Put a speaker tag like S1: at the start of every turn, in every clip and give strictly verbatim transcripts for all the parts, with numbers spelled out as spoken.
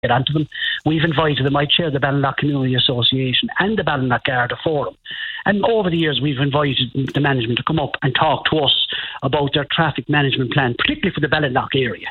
S1: get onto them. We've invited them. I chair the Ballinlough Community Association and the Ballinlough Garda Forum. And over the years, we've invited the management to come up and talk to us about their traffic management plan, particularly for the Ballinlough area.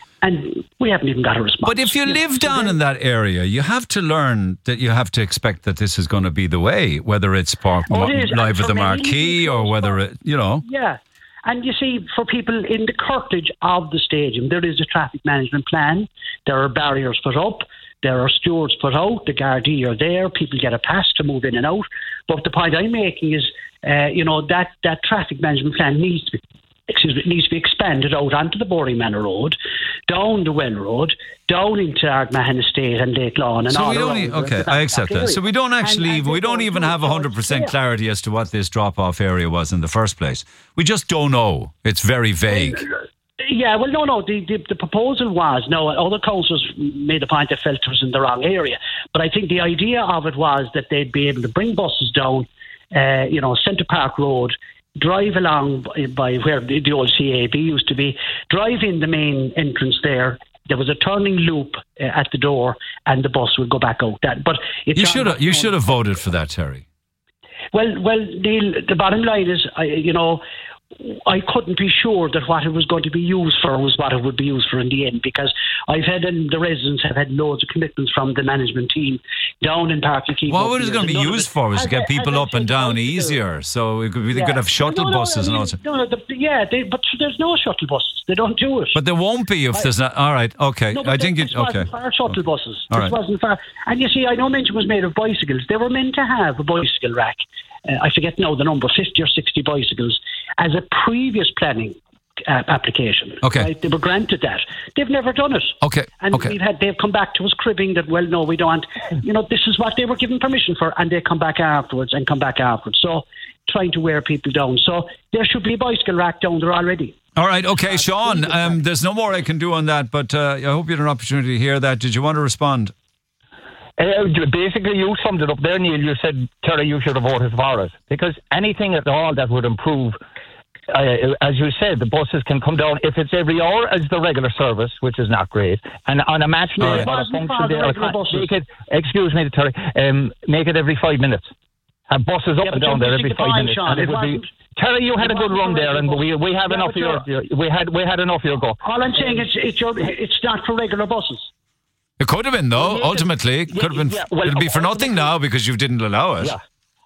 S1: And we haven't even got a response.
S2: But if you, you live know, down so in that area, you have to learn that you have to expect that this is going to be the way, whether it's Park
S1: oh, it
S2: Live at the Marquee or whether it, you know.
S1: Yeah. And you see, for people in the curtilage of the stadium, there is a traffic management plan. There are barriers put up. There are stewards put out. The Gardaí are there. People get a pass to move in and out. But the point I'm making is, uh, you know, that, that traffic management plan needs to be Excuse me, it needs to be expanded out onto the Boring Manor Road, down the Well Road, down into Ardmahan Estate and Lake Lawn, and
S2: so
S1: all
S2: we don't.
S1: around.
S2: E- okay, I accept that. So we don't actually, and, and we don't even have a hundred percent clarity as to what this drop-off area was in the first place. We just don't know. It's very vague.
S1: Yeah, well, no, no. The, the, the proposal was, no, other councils made the point they felt it was in the wrong area. But I think the idea of it was that they'd be able to bring buses down, uh, you know, Centre Park Road, drive along by where the, the old C A B used to be, drive in the main entrance there. There was a turning loop uh, at the door, and the bus would go back out. That, but it's
S2: you should have you should have voted for that, Terry.
S1: Well, well, Neil, the bottom line is, I, you know, I couldn't be sure that what it was going to be used for was what it would be used for in the end, because I've had, and the residents have had loads of commitments from the management team down in Park Keep.
S2: What was it going to be used for? Was to get people up and down easier, so it could be, they
S1: yeah.
S2: could have shuttle
S1: no, no,
S2: buses
S1: I mean,
S2: and all that.
S1: No, no, the, yeah, they, but there's no shuttle buses. They don't do it.
S2: But there won't be if I, there's not. All right, okay.
S1: No,
S2: I think
S1: this
S2: it. Okay.
S1: Wasn't far shuttle buses.
S2: All
S1: this
S2: right.
S1: wasn't far. And you see, I know mention was made of bicycles. They were meant to have a bicycle rack. Uh, I forget now the number, fifty or sixty bicycles, as a previous planning uh, application.
S2: Okay.
S1: Right? They were granted that. They've never done it.
S2: Okay.
S1: And
S2: okay.
S1: we've had, they've come back to us cribbing that, well, no, we don't. You know, this is what they were given permission for, and they come back afterwards and come back afterwards. So, trying to wear people down. So, there should be a bicycle rack down there already.
S2: All right, okay, Sean, um, there's no more I can do on that, but uh, I hope you had an opportunity to hear that. Did you want to respond?
S3: Uh, basically, you summed it up there, Neil. You said, Terry, you should have voted for it. Because anything at all that would improve, uh, as you said, the buses can come down. If it's every hour as the regular service, which is not great, and on a match day,
S1: right.
S3: on a function day,
S1: or
S3: make it, excuse me, Terry, um, make it every five minutes. Have buses up
S1: yeah,
S3: and down there every five minutes.
S1: Sean,
S3: and it, it would be... Terry, you had a good run there, and we we have
S1: yeah,
S3: enough of your, your we had we had enough of your go.
S1: All I'm saying is it's your it's not for regular buses.
S2: It could have been though.
S3: Yeah,
S2: ultimately, it
S3: yeah,
S2: could have been.
S3: Yeah, well,
S2: it'll be for nothing now because you didn't allow it.
S3: Yeah.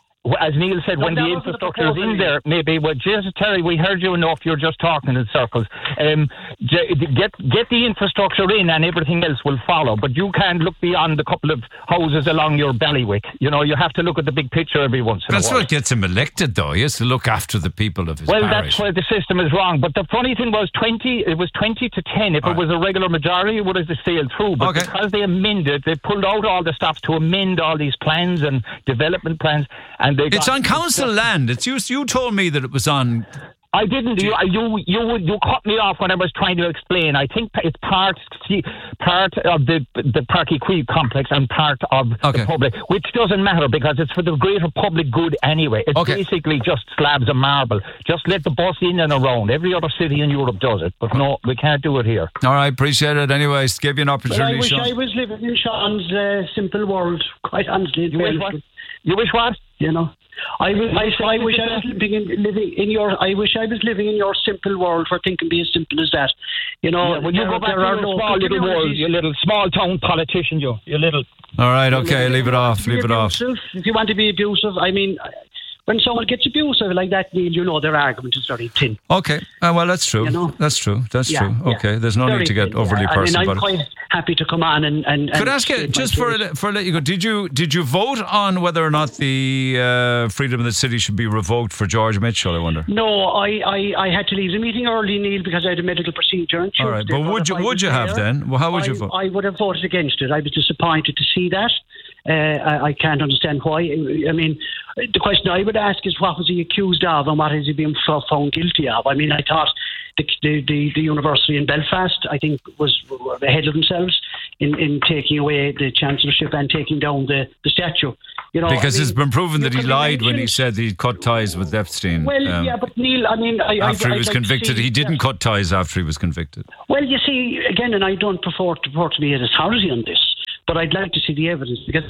S3: As Neil said,
S1: no,
S3: when the infrastructure is in there, maybe, well, Jesus, Terry, we heard you enough, you're just talking in circles. Um, get get the infrastructure in and everything else will follow, but you can't look beyond the couple of houses along your bailiwick. You know, you have to look at the big picture every once in
S2: that's
S3: a while.
S2: That's what gets him elected, though. He has to look after the people of his
S3: well,
S2: parish.
S3: Well, that's where the system is wrong. But the funny thing was, twenty. It was twenty to ten. If all it was right. a regular majority, it would have sailed through. But
S2: okay.
S3: because they amended, they pulled out all the stops to amend all these plans and development plans, and they
S2: It's
S3: got,
S2: on council land. It's you. You told me that it was on.
S3: I didn't. You you you you cut me off when I was trying to explain. I think it's part part of the the Parky Quay complex and part of
S2: okay.
S3: the public, which doesn't matter because it's for the greater public good anyway. It's
S2: okay.
S3: basically just slabs of marble. Just let the bus in and around. Every other city in Europe does it, but no, we can't do it here.
S2: All right, appreciate it. Anyways, give you an opportunity.
S1: Well, I wish
S2: Sean.
S1: I was living in Sean's uh, simple world. Quite honestly,
S3: you wish what? You wish what?
S1: You know. I, I, I wish I was living in, living in your. I wish I was living in your simple world where things can be as simple as that. You know,
S3: yeah, well, you
S1: there,
S3: go back
S1: there
S3: to
S1: are
S3: your
S1: no
S3: small little world, you little small town politician, you, you little.
S2: All right, okay, leave it off, leave it off.
S1: If you want to be abusive, I mean, when someone gets abusive like that, Neil, you know their argument is very thin.
S2: Okay, uh, well, that's true.
S1: You know?
S2: That's true. That's
S1: yeah,
S2: true. Okay,
S1: yeah.
S2: there's no
S1: very
S2: need to get
S1: thin,
S2: overly
S1: yeah.
S2: personal
S1: I mean, I'm
S2: about it.
S1: quite happy to come on and. and, and
S2: Could I ask you, just for a, for a let you go, did you did you vote on whether or not the uh, freedom of the city should be revoked for George Mitchell, I wonder?
S1: No, I, I, I had to leave the meeting early, Neil, because I had a medical procedure on Tuesday.
S2: All right, but would you would you have then? Well, how would
S1: I,
S2: you vote?
S1: I would have voted against it. I was disappointed to see that. Uh, I, I can't understand why. I mean, the question I would ask is what was he accused of and what has he been found guilty of? I mean, I thought the the, the, the university in Belfast, I think, was were ahead of themselves in, in taking away the chancellorship and taking down the, the statue. You know,
S2: because
S1: I mean,
S2: it's been proven that he lied when he
S1: mentioned,
S2: said he cut ties with Epstein.
S1: Well,
S2: um,
S1: yeah, but Neil, I mean, I,
S2: after
S1: I,
S2: he was
S1: I'd
S2: convicted,
S1: like see,
S2: he didn't
S1: yeah.
S2: cut ties after he was convicted.
S1: Well, you see, again, and I don't purport, purport to be an authority on this, but I'd like to see the evidence, because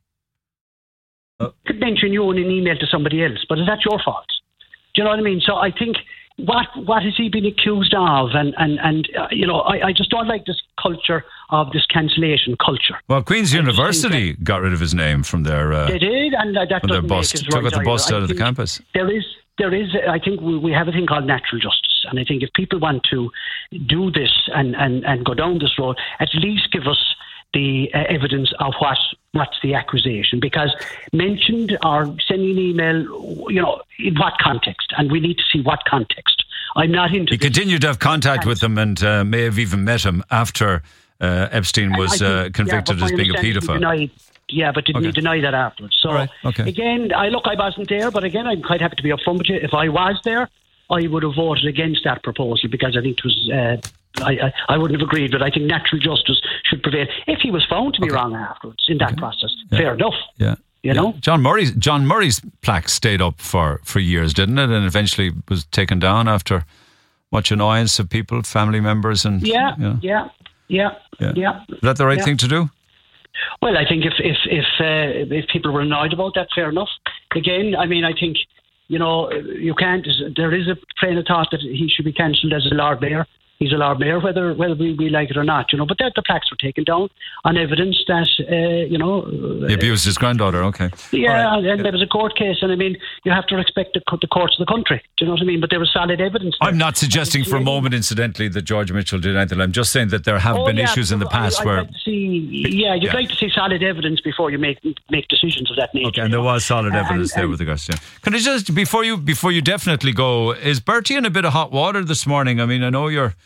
S2: oh.
S1: I could mention you in an email to somebody else, but is that your fault? Do you know what I mean? So I think, what what has he been accused of? And, and, and uh, you know, I, I just don't like this culture of this cancellation culture.
S2: Well, Queen's University got rid of his name from their... Uh,
S1: they did, and uh, that
S2: from their
S1: doesn't
S2: bus,
S1: make it
S2: took
S1: right
S2: out the bus
S1: either.
S2: out
S1: I
S2: of the
S1: think
S2: campus.
S1: There is... There is, I think we, we have a thing called natural justice. And I think if people want to do this and, and, and go down this road, at least give us the uh, evidence of what what's the accusation. Because mentioned or sending an email, you know, in what context? And we need to see what context. I'm not into
S2: He
S1: this.
S2: continued to have contact with them and uh, may have even met him after uh, Epstein was
S1: think,
S2: uh, convicted
S1: yeah,
S2: as being a paedophile.
S1: Denied, yeah, but didn't
S2: Okay.
S1: he deny that afterwards? So,
S2: right, okay.
S1: again, I look, I wasn't there, but again, I'm quite happy to be upfront with you. If I was there, I would have voted against that proposal, because I think it was... Uh, I, I, I wouldn't have agreed, but I think natural justice should prevail. If he was found to be
S2: Okay.
S1: wrong afterwards in that
S2: Okay.
S1: process,
S2: Yeah.
S1: fair enough.
S2: Yeah.
S1: You
S2: yeah.
S1: know?
S2: John Murray's, John Murray's plaque stayed up for, for years, didn't it? And eventually was taken down after much annoyance of people, family members and...
S1: Yeah,
S2: you know.
S1: yeah, yeah,
S2: Yeah.
S1: yeah.
S2: Is that the right
S1: Yeah.
S2: thing to do?
S1: Well, I think if if if, uh, if people were annoyed about that, fair enough. Again, I mean, I think, you know, you can't... There is a train of thought that he should be cancelled as a Lord Mayor. He's a Lord Mayor, whether whether we, we like it or not, you know. But that the plaques were taken down on evidence that, uh, you know...
S2: He abused his granddaughter, okay.
S1: Yeah,
S2: All right.
S1: and there was a court case, and I mean, you have to respect the, co- the courts of the country. Do you know what I mean? But there was solid evidence there.
S2: I'm not suggesting for a moment, incidentally, that George Mitchell did anything. I'm just saying that there have
S1: Oh,
S2: been
S1: yeah,
S2: issues in the
S1: I-
S2: past
S1: I'd
S2: where...
S1: like to see, yeah, you'd
S2: Yeah.
S1: like to see solid evidence before you make make decisions of that nature.
S2: Okay, and there was solid
S1: And-
S2: evidence there
S1: and-
S2: with regards to... Can I just, before you before you definitely go, is Bertie in a bit of hot water this morning? I mean, I know you're,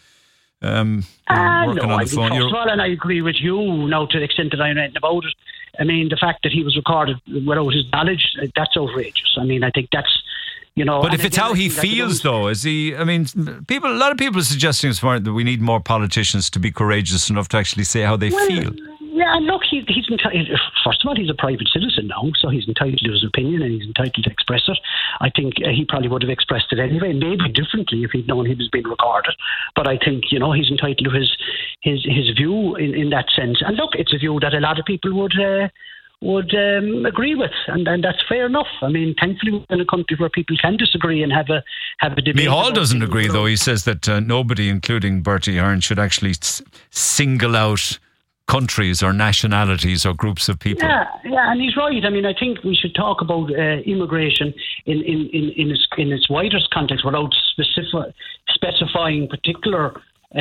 S2: um, you're
S1: Uh,
S2: working
S1: no,
S2: on
S1: I
S2: the
S1: think
S2: phone.
S1: first
S2: You're,
S1: of all, and I agree with you now to the extent that I know anything about it. I mean, the fact that he was recorded without his knowledge, uh, that's outrageous. I mean, I think that's, you know...
S2: but
S1: and
S2: if it's
S1: again,
S2: how
S1: I
S2: he
S1: think that
S2: feels,
S1: those-
S2: though, is he... I mean, people. A lot of people are suggesting this morning that we need more politicians to be courageous enough to actually say how they
S1: Well,
S2: feel.
S1: Yeah, and look, he, he's entitled. First of all, he's a private citizen now, so he's entitled to his opinion and he's entitled to express it. I think uh, he probably would have expressed it anyway, maybe differently if he'd known he was being recorded. But I think, you know, he's entitled to his his his view in, in that sense. And look, it's a view that a lot of people would uh, would um, agree with, and, and that's fair enough. I mean, thankfully, we're in a country where people can disagree and have a have a debate.
S2: Micheál
S1: about
S2: doesn't
S1: things,
S2: agree,
S1: you know.
S2: though. He says that uh, nobody, including Bertie Ahern, should actually s- single out countries or nationalities or groups of people.
S1: Yeah, yeah, and he's right. I mean, I think we should talk about uh, immigration in in in in its, in its widest context without specific, specifying particular uh,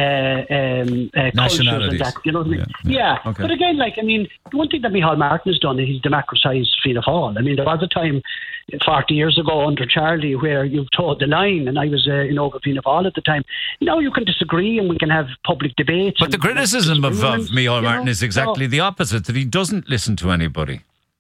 S1: um, uh, cultures
S2: Nationalities.
S1: and that. You know what I mean?
S2: Yeah,
S1: Yeah.
S2: yeah. Okay.
S1: But again, like I mean, the one thing that Micheál Martin has done is he's democratised Fianna Fáil. I mean, there was a time forty years ago under Charlie where you've towed the line, and I was uh, in over Fianna Fáil at the time. Now you can disagree, and we can have public debates.
S2: But the
S1: and-
S2: criticism of, of
S1: disagreements,
S2: Micheál
S1: you
S2: Martin
S1: know?
S2: is exactly
S1: So-
S2: the opposite, that he doesn't listen to anybody.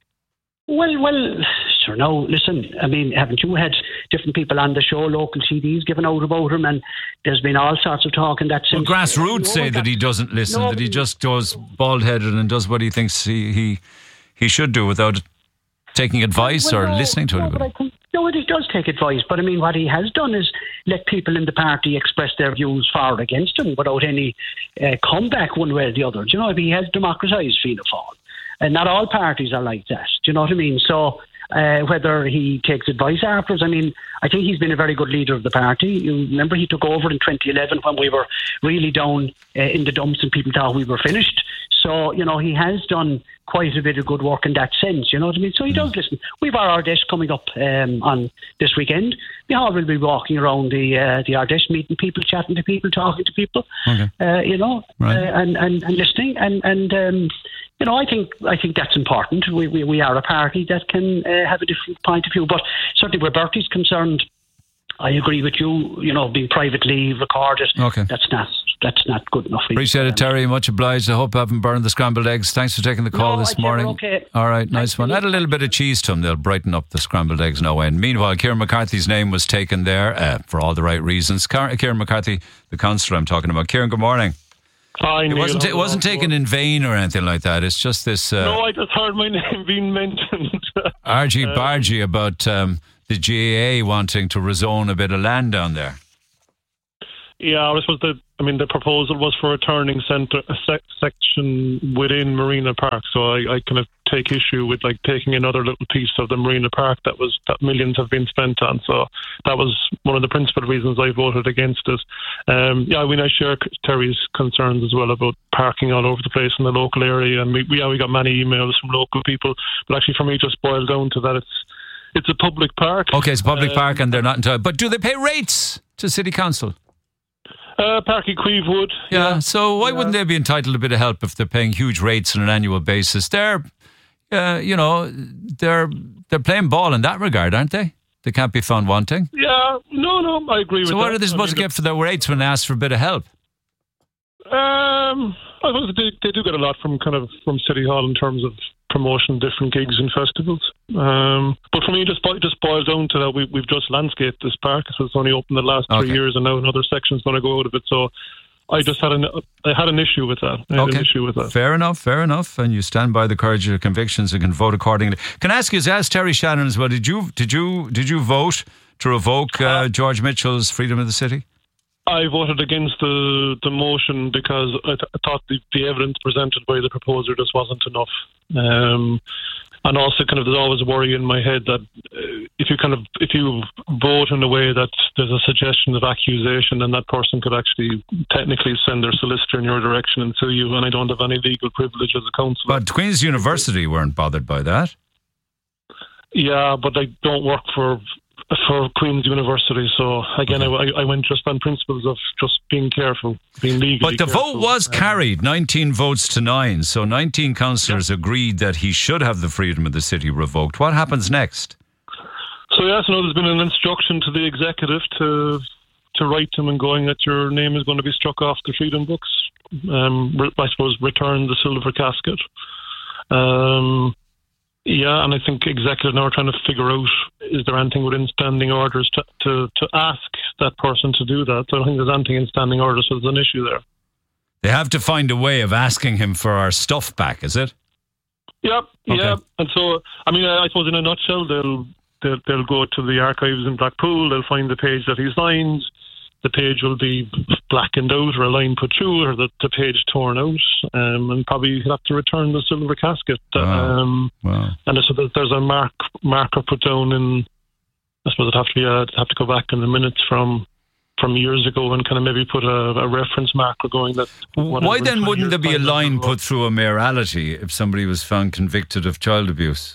S1: Well, well, sure. No, listen. I mean, haven't you had different people on the show, local C Ds, giving out about him, and there's been all sorts of talk in that
S2: Well,
S1: sense.
S2: grassroots
S1: You
S2: say
S1: know,
S2: that he doesn't listen,
S1: No,
S2: that he
S1: but-
S2: just goes bald-headed and does what he thinks he he, he should do without taking advice
S1: Well,
S2: or
S1: no,
S2: listening to
S1: no,
S2: anybody.
S1: But I think, no, he does take advice. But I mean, what he has done is let people in the party express their views for or against him without any uh, comeback one way or the other. Do you know, he has democratised Fianna Fáil. And not all parties are like that. Do you know what I mean? So uh, whether he takes advice afterwards, I mean, I think he's been a very good leader of the party. You remember he took over in twenty eleven when we were really down uh, in the dumps and people thought we were finished. So, you know, he has done quite a bit of good work in that sense, you know what I mean? So he does listen. We've our Ardèche coming up um, on this weekend. Micheál will be walking around the uh, the Ardèche, meeting people, chatting to people, talking to people,
S2: Okay.
S1: uh, you know,
S2: Right.
S1: uh, and, and, and listening. And, and um, you know, I think I think that's important. We we, we are a party that can uh, have a different point of view. But certainly where Bertie's concerned, I agree with you, you know, being privately recorded,
S2: Okay.
S1: that's not that's not good enough.
S2: Appreciate it, Terry. Much obliged. I hope I haven't burned the scrambled eggs. Thanks for taking the call
S1: No,
S2: this
S1: I'd say
S2: morning.
S1: we're okay.
S2: All right, nice
S1: Thanks,
S2: one.
S1: Billy.
S2: Add a little bit of cheese to them. They'll brighten up the scrambled eggs no end. Meanwhile, Kieran McCarthy's name was taken there uh, for all the right reasons. Car- Kieran McCarthy, the councillor I'm talking about. Kieran, good morning.
S4: Hi,
S2: It
S4: Neil.
S2: wasn't, it wasn't taken in vain or anything like that. It's just this uh,
S4: No, I just heard my name being mentioned.
S2: argy bargy about um, the G A A wanting to rezone a bit of land down there.
S4: Yeah, I suppose the I mean the proposal was for a turning centre, a sec- section within Marina Park. So I, I kind of take issue with like taking another little piece of the Marina Park that was that millions have been spent on. So that was one of the principal reasons I voted against it. Um, yeah, I mean I share Terry's concerns as well about parking all over the place in the local area, and we yeah we got many emails from local people. But actually, for me, it just boils down to that it's it's a public park.
S2: Okay, it's a public
S4: um,
S2: park, and they're not entitled. But do they pay rates to City Council?
S4: Uh, Park Queeve would.
S2: Yeah,
S4: yeah.
S2: so why
S4: yeah.
S2: wouldn't they be entitled to a bit of help if they're paying huge rates on an annual basis? They're, uh, you know, they're they're playing ball in that regard, aren't they? They can't be found wanting.
S4: Yeah, no, no, I agree with that.
S2: So what are they supposed
S4: I mean,
S2: to get for their rates when they ask for a bit of help?
S4: Um, I suppose they, they do get a lot from kind of from City Hall in terms of promotion, different gigs and festivals. Um, but for me, it just, it just boils down to that we, we've just landscaped this park, so it's only open the last three
S2: Okay.
S4: years, and now another section's going to go out of it. So I just had an I had an issue with that. I had
S2: Okay,
S4: an issue with that.
S2: fair enough, fair enough. And you stand by the courage of your convictions and can vote accordingly. Can I ask you, as Terry Shannon as well, did you did you did you vote to revoke uh, George Mitchell's Freedom of the City?
S4: I voted against the, the motion because I, th- I thought the, the evidence presented by the proposer just wasn't enough. Um, and also, kind of, there's always a worry in my head that uh, if you kind of if you vote in a way that there's a suggestion of accusation, then that person could actually technically send their solicitor in your direction and sue you. And I don't have any legal privilege as a councillor.
S2: But Queen's University weren't bothered by that.
S4: Yeah, but I don't work for. for Queen's University, so again, okay. I, I went just on principles of just being careful, being legally
S2: But the
S4: careful.
S2: vote was carried, nineteen votes to nine, so nineteen councillors yeah. agreed that he should have the Freedom of the City revoked. What happens next?
S4: So yes, no, there's been an instruction to the executive to to write to him and going that your name is going to be struck off the Freedom books. Um, I suppose return the silver casket. Um, Yeah, and I think executive now are trying to figure out, is there anything within standing orders to, to, to ask that person to do that? I don't think there's anything in standing orders, so there's an issue there.
S2: They have to find a way of asking him for our stuff back, is it?
S4: Yep, okay. yeah. And so, I mean, I suppose in a nutshell, they'll, they'll they'll go to the archives in Blackpool, they'll find the page that he signed, the page will be blackened out or a line put through or the, the page torn out, um, and probably he'll have to return the silver casket.
S2: Wow.
S4: Um,
S2: wow.
S4: And so there's a mark marker put down in, I suppose it'd have to be a, it'd have to go back in the minutes from from years ago and kind of maybe put a, a reference marker going that.
S2: Why then wouldn't there be a line put through a mayoralty if somebody was found convicted of child abuse?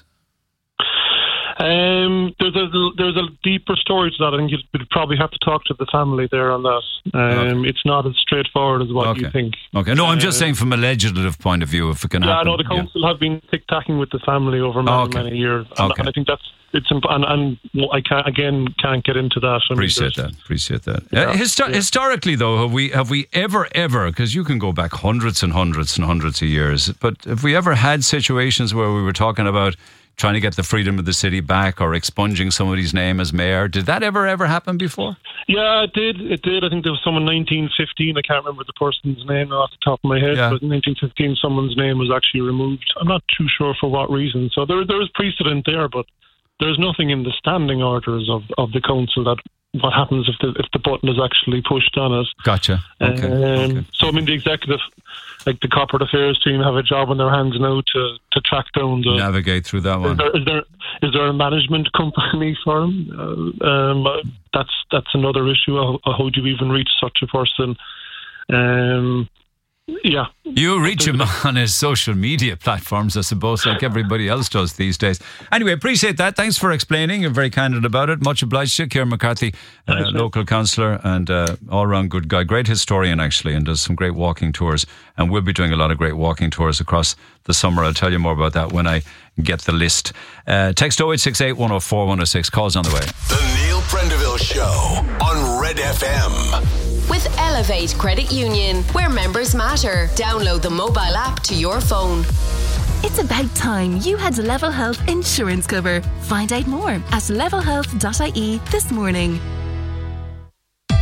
S4: Um, there's a there's a deeper story to that. I think you'd probably have to talk to the family there on that. Um, okay. It's not as straightforward as what
S2: okay.
S4: you think.
S2: Okay, no, I'm just
S4: uh,
S2: saying from a legislative point of view, if it can
S4: yeah,
S2: happen.
S4: Yeah, no, the council yeah. have been tic-tacking with the family over many,
S2: okay.
S4: many years. And,
S2: okay.
S4: and I think that's it's imp- and, and I can't again can't get into that. I
S2: appreciate mean, that. Appreciate that.
S4: Yeah,
S2: uh, histo- yeah. Historically, though, have we have we ever ever because you can go back hundreds and hundreds and hundreds of years, but have we ever had situations where we were talking about trying to get the Freedom of the City back or expunging somebody's name as mayor? Did that ever, ever happen before?
S4: Yeah, it did. It did. I think there was someone in nineteen fifteen. I can't remember the person's name off the top of my head,
S2: yeah.
S4: but in nineteen fifteen, someone's name was actually removed. I'm not too sure for what reason. So there, there is precedent there, but there's nothing in the standing orders of, of the council that what happens if the if the button is actually pushed on it.
S2: Gotcha. Okay.
S4: Um,
S2: okay.
S4: So, I mean, the executive, like the corporate affairs team, have a job on their hands now to, to track down the...
S2: Navigate through that one.
S4: Is there, is there, is there a management company for him? Uh, um, that's that's another issue. How, how do you even reach such a person? Um, yeah.
S2: You reach him on his social media platforms, I suppose, like everybody else does these days. Anyway, appreciate that. Thanks for explaining. You're very candid about it. Much obliged to you. Kieran McCarthy, uh, local councillor and uh, all-round good guy. Great historian, actually, and does some great walking tours. And we'll be doing a lot of great walking tours across the summer. I'll tell you more about that when I get the list. Uh, text oh eight six eight, one oh four, one oh six. Calls on the way.
S5: The Neil Prendeville Show on Red F M.
S6: With Elevate Credit Union, where members matter. Download the mobile app to your phone.
S7: It's about time you had Level Health insurance cover. Find out more at level health dot I E this morning.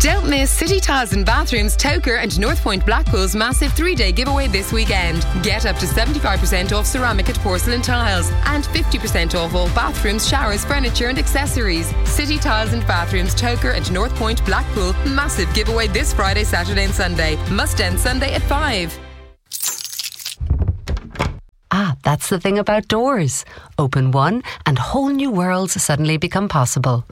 S8: Don't miss City Tiles and Bathrooms, Toker and North Point Blackpool's massive three-day giveaway this weekend. Get up to seventy-five percent off ceramic and porcelain tiles and fifty percent off all bathrooms, showers, furniture and accessories. City Tiles and Bathrooms, Toker and North Point Blackpool. Massive giveaway this Friday, Saturday and Sunday. Must end Sunday at five.
S9: Ah, that's the thing about doors. Open one and whole new worlds suddenly become possible.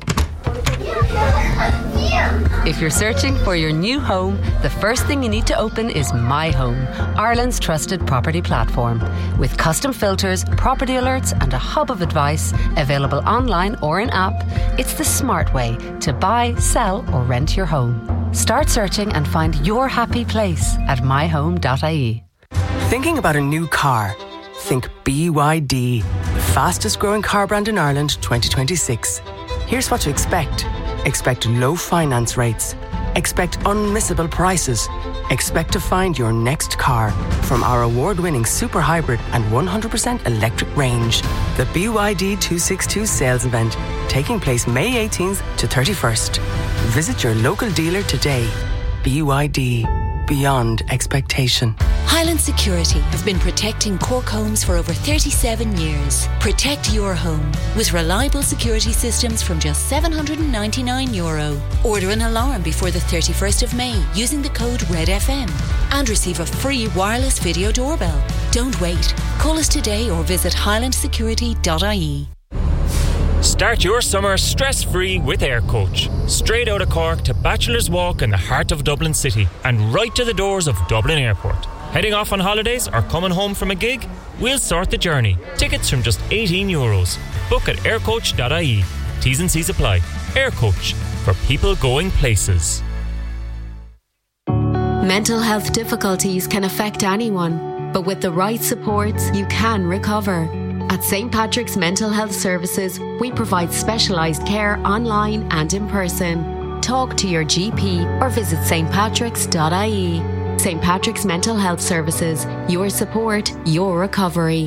S9: If you're searching for your new home, the first thing you need to open is My Home, Ireland's trusted property platform. With custom filters, property alerts and a hub of advice available online or in app, it's the smart way to buy, sell or rent your home. Start searching and find your happy place at my home dot I E.
S10: Thinking about a new car? Think B Y D, the fastest growing car brand in Ireland twenty twenty-six. Here's what to expect. Expect low finance rates. Expect unmissable prices. Expect to find your next car from our award-winning super hybrid and one hundred percent electric range. The B Y D two sixty-two sales event, taking place May eighteenth to thirty-first. Visit your local dealer today. B Y D, beyond expectation.
S11: Highland Security have been protecting Cork homes for over thirty-seven years. Protect your home with reliable security systems from just seven hundred ninety-nine euro. Order an alarm before the thirty-first of May using the code R E D F M and receive a free wireless video doorbell. Don't wait. Call us today or visit highland security dot I E.
S12: Start your summer stress-free with Air Coach. Straight out of Cork to Bachelor's Walk in the heart of Dublin City and right to the doors of Dublin Airport. Heading off on holidays or coming home from a gig? We'll sort the journey. Tickets from just eighteen euros. Book at air coach dot I E. T's and C's apply. Air Coach, for people going places.
S6: Mental health difficulties can affect anyone, but with the right supports, you can recover. At Saint Patrick's Mental Health Services, we provide specialised care online and in person. Talk to your G P or visit s t patricks dot I E. Saint Patrick's Mental Health Services. Your support, your recovery.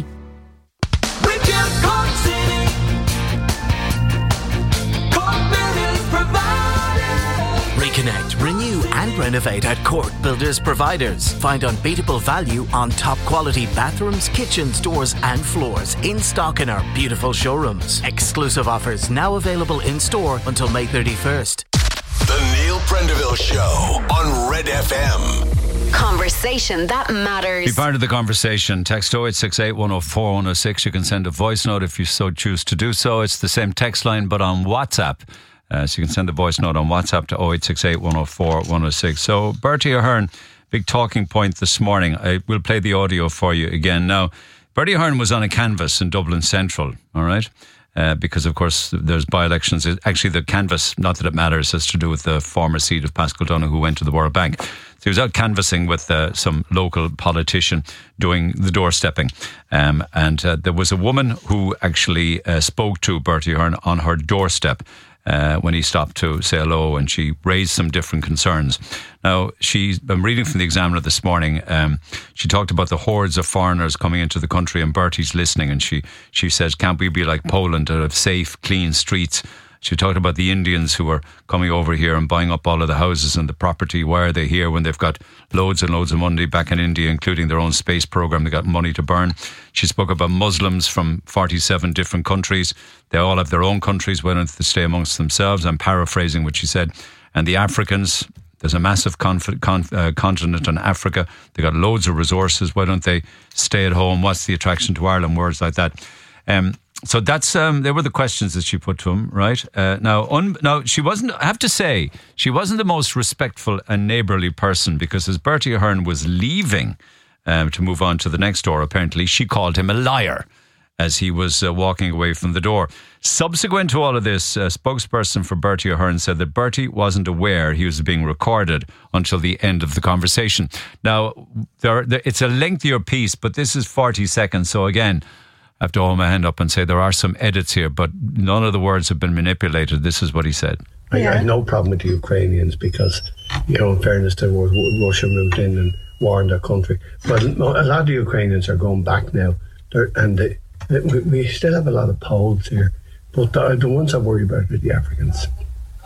S13: Reconnect, renew and renovate at Cork Builders Providers. Find unbeatable value on top quality bathrooms, kitchens, doors and floors in stock in our beautiful showrooms. Exclusive offers now available in store until May thirty-first.
S5: The Neil Prendeville Show on Red F M.
S6: Conversation that matters.
S2: Be part of the conversation. Text oh eight six eight, one oh four, one oh six. You can send a voice note if you so choose to do so. It's the same text line but on WhatsApp. Uh, so you can send a voice note on WhatsApp to oh eight six eight, one oh four, one oh six. So Bertie Ahern, big talking point this morning. I will play the audio for you again. Now, Bertie Ahern was on a canvas in Dublin Central, all right? Uh, because, of course, there's by-elections. Actually, the canvas, not that it matters, has to do with the former seat of Pascal Donoghue, who went to the World Bank. So he was out canvassing with uh, some local politician doing the doorstepping. Um, and uh, there was a woman who actually uh, spoke to Bertie Ahern on her doorstep uh, when he stopped to say hello, and she raised some different concerns. Now, she's, I'm reading from the Examiner this morning. Um, she talked about the hordes of foreigners coming into the country, and Bertie's listening, and she, she says, can't we be like Poland to have safe, clean streets? She talked about the Indians who are coming over here and buying up all of the houses and the property. Why are they here when they've got loads and loads of money back in India, including their own space program? They got money to burn. She spoke about Muslims from forty-seven different countries. They all have their own countries. Why don't they stay amongst themselves? I'm paraphrasing what she said. And the Africans, there's a massive conf- con- uh, continent in Africa. They got loads of resources. Why don't they stay at home? What's the attraction to Ireland? Words like that. Um, So that's um, they were the questions that she put to him, right? Uh, now, un- now she wasn't. I have to say, she wasn't the most respectful and neighbourly person, because as Bertie Ahern was leaving um, to move on to the next door, apparently she called him a liar as he was uh, walking away from the door. Subsequent to all of this, a spokesperson for Bertie Ahern said that Bertie wasn't aware he was being recorded until the end of the conversation. Now, there, there, it's a lengthier piece, but this is forty seconds. So again, I have to hold my hand up and say there are some edits here, but none of the words have been manipulated. This is what he said.
S14: I, I have no problem with the Ukrainians because, you know, in fairness to what Russia moved in and warned their country. But a lot of the Ukrainians are going back now. They're, and they, we, we still have a lot of Poles here. But the, the ones I worry about are the Africans.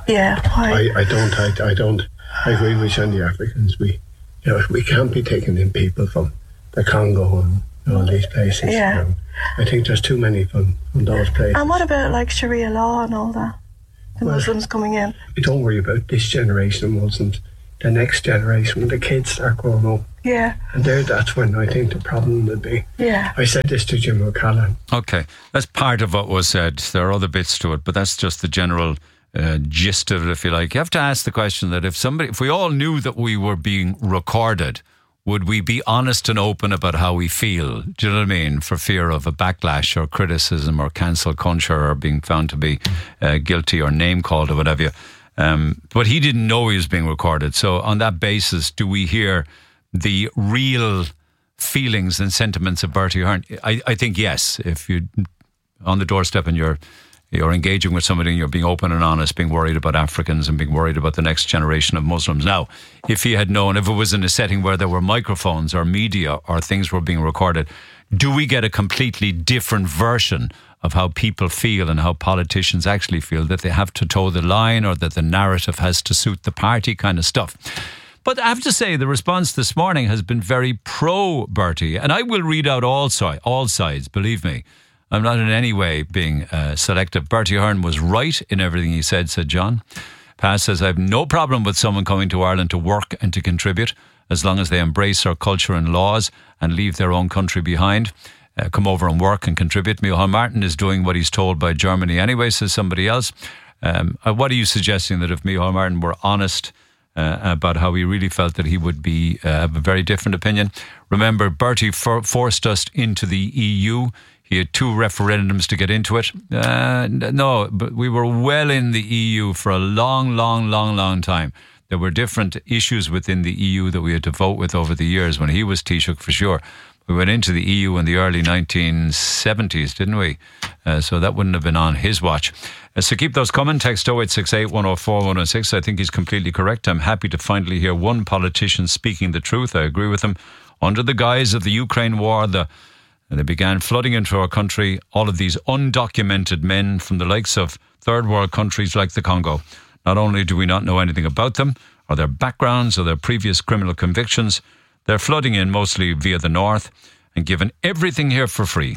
S15: Yeah, why?
S14: I, I don't, I, I don't, I agree with you on the Africans. We, you know, we can't be taking in people from the Congo and all these places.
S15: Yeah.
S14: Um, I think there's too many from, from those places.
S15: And what about like Sharia law and all that? The
S14: well,
S15: Muslims coming in?
S14: We don't worry about this generation of Muslims. The next generation, when the kids start growing up.
S15: Yeah.
S14: And there, that's when I think the problem will be.
S15: Yeah.
S14: I said this to Jim O'Callaghan.
S2: Okay, that's part of what was said. There are other bits to it, but that's just the general uh, gist of it, if you like. You have to ask the question that if somebody, if we all knew that we were being recorded, would we be honest and open about how we feel? Do you know what I mean? For fear of a backlash or criticism or cancel culture or being found to be uh, guilty or name called or whatever. Um, but he didn't know he was being recorded. So on that basis, do we hear the real feelings and sentiments of Bertie Ahern? I, I think yes. If you're on the doorstep and you're you're engaging with somebody and you're being open and honest, being worried about Africans and being worried about the next generation of Muslims. Now, if he had known, if it was in a setting where there were microphones or media or things were being recorded, do we get a completely different version of how people feel and how politicians actually feel, that they have to toe the line or that the narrative has to suit the party kind of stuff? But I have to say, the response this morning has been very pro-Bertie. And I will read out all, si- all sides, believe me. I'm not in any way being uh, selective. Bertie Ahern was right in everything he said, said John. Paz says, I have no problem with someone coming to Ireland to work and to contribute, as long as they embrace our culture and laws and leave their own country behind. Uh, come over and work and contribute. Micheál Martin is doing what he's told by Germany anyway, says somebody else. Um, uh, what are you suggesting, that if Micheál Martin were honest uh, about how he really felt, that he would be uh, have a very different opinion? Remember, Bertie for- forced us into the E U. He had two referendums to get into it. Uh, no, but we were well in the E U for a long, long, long, long time. There were different issues within the E U that we had to vote with over the years. When he was Taoiseach, for sure. We went into the E U in the early nineteen seventies, didn't we? Uh, so that wouldn't have been on his watch. Uh, so keep those coming. Text oh eight six eight, one oh four, one oh six. I think he's completely correct. I'm happy to finally hear one politician speaking the truth. I agree with him. Under the guise of the Ukraine war, the they began flooding into our country all of these undocumented men from the likes of third world countries like the Congo. Not only do we not know anything about them, or their backgrounds, or their previous criminal convictions, they're flooding in mostly via the north and given everything here for free.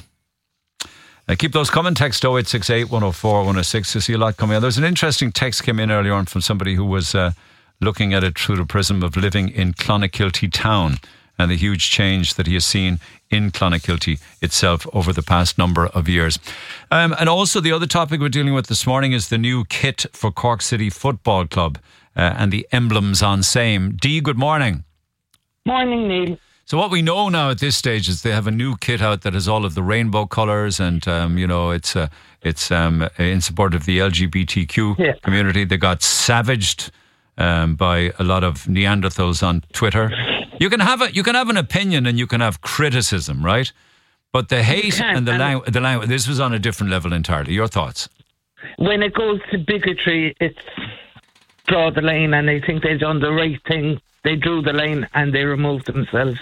S2: Uh, keep those coming. Text oh eight six eight, one oh four, one oh six. You see a lot coming in. There's an interesting text came in earlier on from somebody who was uh, looking at it through the prism of living in Clonakilty town and the huge change that he has seen in Clonakilty itself over the past number of years. Um, and also the other topic we're dealing with this morning is the new kit for Cork City Football Club uh, and the emblems on same. Dee, good morning.
S16: Morning, Neil.
S2: So what we know now at this stage is they have a new kit out that has all of the rainbow colours and, um, you know, it's uh, it's um, in support of the L G B T Q yeah. community. They got savaged um, by a lot of Neanderthals on Twitter. You can have a, you can have an opinion and you can have criticism, right? But the hate and the language, the language, this was on a different level entirely. Your thoughts?
S16: When it goes to bigotry, it's draw the line, and I think they've done the right thing. They drew the line and they removed themselves.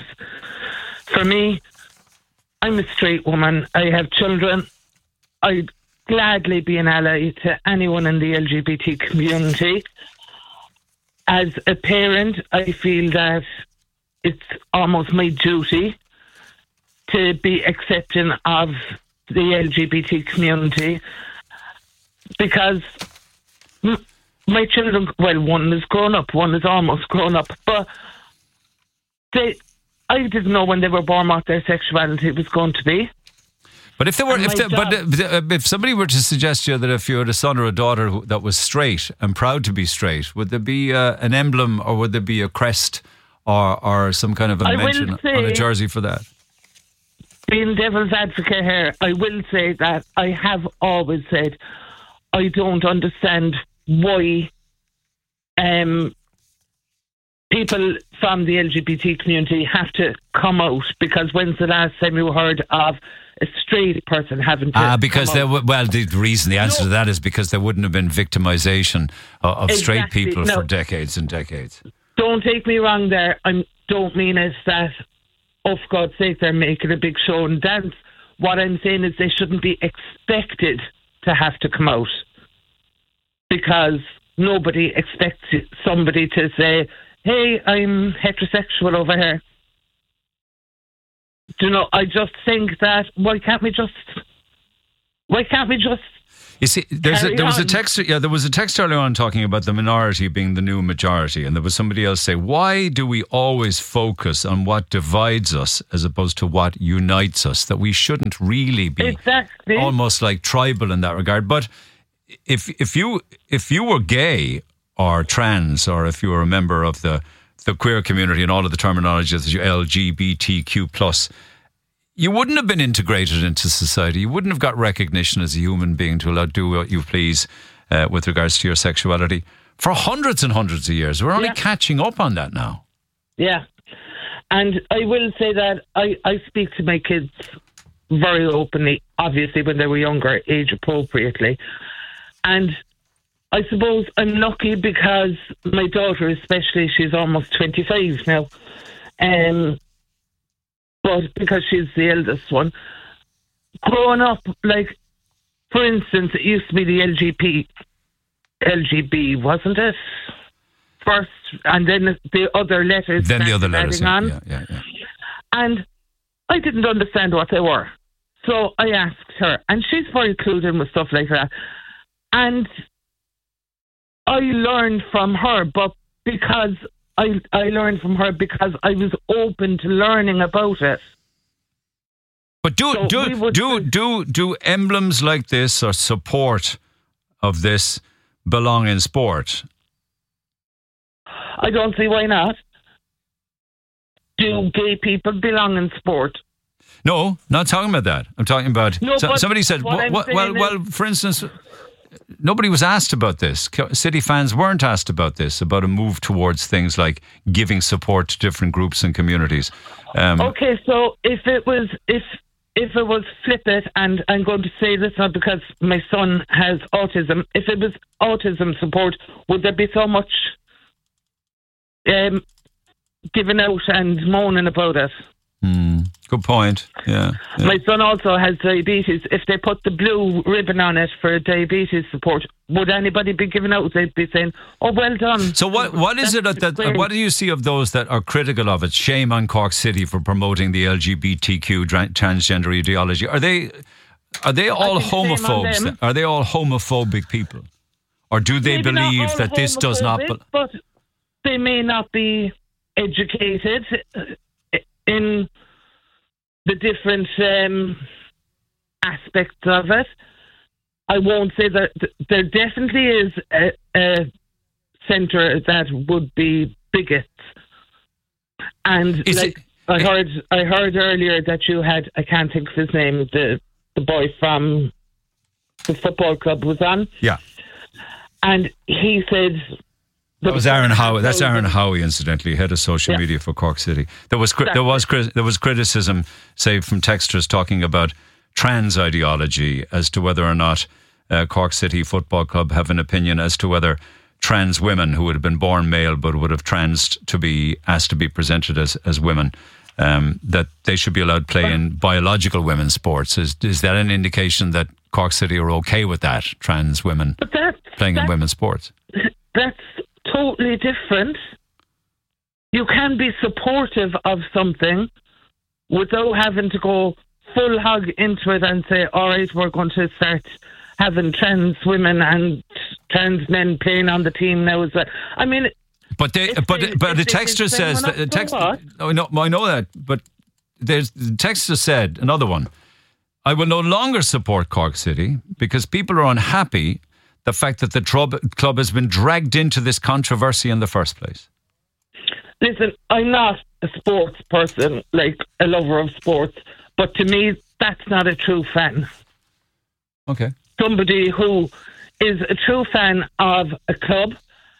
S16: For me, I'm a straight woman. I have children. I'd gladly be an ally to anyone in the L G B T community. As a parent, I feel that it's almost my duty to be accepting of the L G B T community, because m- my children, well, one is grown up, one is almost grown up, but they, I didn't know when they were born what their sexuality was going to be.
S2: But if they were, if they, but if somebody were to suggest to you that if you had a son or a daughter who, that was straight and proud to be straight, would there be uh, an emblem, or would there be a crest, or or some kind of a I mention on a jersey for that?
S16: Being devil's advocate here, I will say that I have always said I don't understand why um, people from the L G B T community have to come out, because when's the last time you heard of a straight person having to
S2: Ah, because there
S16: w-
S2: well, the reason, the answer no. to that is because there wouldn't have been victimization of, of
S16: exactly.
S2: straight people
S16: no.
S2: for decades and decades.
S16: Don't take me wrong there. I don't mean it that, oh, for God's sake, they're making a big show and dance. What I'm saying is they shouldn't be expected to have to come out, because nobody expects somebody to say, hey, I'm heterosexual over here. Do you know, I just think that, why can't we just, why can't we just
S2: You see, there's a, there was a
S16: on.
S2: text. Yeah, there was a text earlier on talking about the minority being the new majority, and there was somebody else say, "Why do we always focus on what divides us as opposed to what unites us? That we shouldn't really be
S16: exactly
S2: almost like tribal in that regard." But if if you if you were gay or trans, or if you were a member of the the queer community and all of the terminology as L G B T Q plus. You wouldn't have been integrated into society. You wouldn't have got recognition as a human being to allow do what you please uh, with regards to your sexuality for hundreds and hundreds of years. We're only
S16: Yeah.
S2: catching up on that now.
S16: Yeah. And I will say that I, I speak to my kids very openly, obviously when they were younger, age appropriately. And I suppose I'm lucky because my daughter especially, she's almost twenty-five now. Um, but because she's the eldest one, growing up, like, for instance, it used to be the L G B T, L G B, wasn't it? First, and then the other letters.
S2: Then the other letters, yeah,
S16: on.
S2: yeah, yeah, yeah.
S16: And I didn't understand what they were. So I asked her, and she's very clued in with stuff like that. And I learned from her, but because I, I learned from her because I was open to learning about it.
S2: But do
S16: So we
S2: do
S16: would
S2: do do do emblems like this or support of this belong in sport?
S16: I don't see why not. Do gay people belong in sport?
S2: No, not talking about that. I'm talking about
S16: No,
S2: so-
S16: but
S2: somebody said,
S16: what
S2: well,
S16: I'm
S2: well, well,
S16: saying is-
S2: well, for instance, nobody was asked about this. Co- City fans weren't asked about this, about a move towards things like giving support to different groups and communities. Um,
S16: Okay, so if it was if if it was flip it, and I'm going to say this not because my son has autism. If it was autism support, would there be so much um, given out and moaning about it?
S2: hmm, good point. Yeah. yeah.
S16: My son also has diabetes. If they put the blue ribbon on it for diabetes support, would anybody be giving out? They'd be saying, "Oh, well done."
S2: So what what is it that, that what do you see of those that are critical of it? Shame on Cork City for promoting the L G B T Q dra- transgender ideology. Are they are they all
S16: think shame on
S2: homophobes?
S16: them.
S2: Are they all homophobic people, or do they
S16: Maybe not
S2: believe
S16: all
S2: that this does not?
S16: homophobic,
S2: Be-
S16: but they may not be educated uh, in the different um, aspects of it. I won't say that there definitely is a, a centre that would be bigots, and
S2: Is
S16: like
S2: it-
S16: I heard, I heard earlier that you had, I can't think of his name, the the boy from the football club was on,
S2: yeah.
S16: and he said.
S2: That was Aaron Howie. That's Aaron Howie, incidentally, head of social
S16: Yeah.
S2: media for Cork City. There was cri- there was cri- there was criticism, say, from texters talking about trans ideology as to whether or not uh, Cork City Football Club have an opinion as to whether trans women who would have been born male but would have transed to be asked to be presented as as women, um, that they should be allowed to play in biological women's sports. Is is that an indication that Cork City are okay with that, trans women
S16: But that's,
S2: playing in
S16: that's,
S2: women's sports?
S16: that's totally different. You can be supportive of something without having to go full hog into it and say, all right, we're going to start having trans women and trans men playing on the team now. Is that, I mean,
S2: But they,
S16: If
S2: but
S16: they-
S2: but the
S16: if they
S2: texter
S16: can say
S2: says
S16: we're
S2: that the
S16: not, so
S2: text.
S16: what?
S2: Oh, no, I know that, but there's the texter said another one. I will no longer support Cork City because people are unhappy the fact that the trub, club has been dragged into this controversy in the first place.
S16: listen, I'm not a sports person, like a lover of sports, but to me, that's not a true fan.
S2: Okay.
S16: Somebody who is a true fan of a club,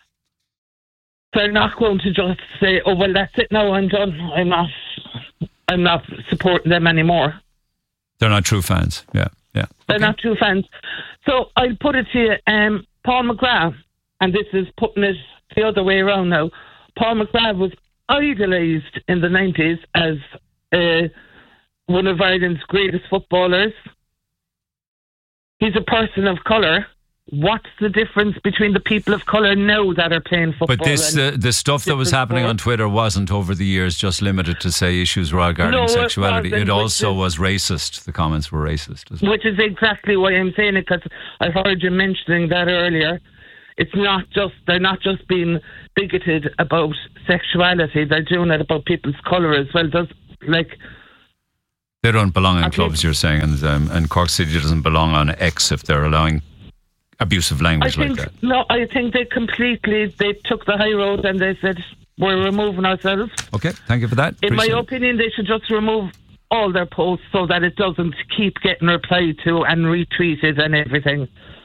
S16: they're not going to just say, "Oh well, that's it now. I'm done. I'm not. I'm not supporting them anymore."
S2: They're not true fans. Yeah, yeah.
S16: They're not true fans. So I'll put it to you, um, Paul McGrath, and this is putting it the other way around now. Paul McGrath was idolised in the nineties as uh, one of Ireland's greatest footballers. He's a person of colour. what's the difference between the people of colour now that are playing football?
S2: But this,
S16: and
S2: uh, the stuff that was happening
S16: sports?
S2: on Twitter wasn't over the years just limited to, say, issues regarding
S16: No, it
S2: sexuality.
S16: wasn't,
S2: It also
S16: which
S2: was racist. The comments were racist as well.
S16: Which is exactly why I'm saying it, because I heard you mentioning that earlier. It's not just, they're not just being bigoted about sexuality, they're doing it about people's colour as well. Does, like,
S2: They don't belong in
S16: Okay.
S2: clubs, you're saying, and, um, and Cork City doesn't belong on X if they're allowing abusive
S16: I
S2: language
S16: think,
S2: like that.
S16: no, I think they completely, they took the high road and they said, we're removing ourselves.
S2: Okay, thank you for that.
S16: In my
S2: Appreciate it.
S16: opinion, they should just remove all their posts so that it doesn't keep getting replied to and retweeted and everything.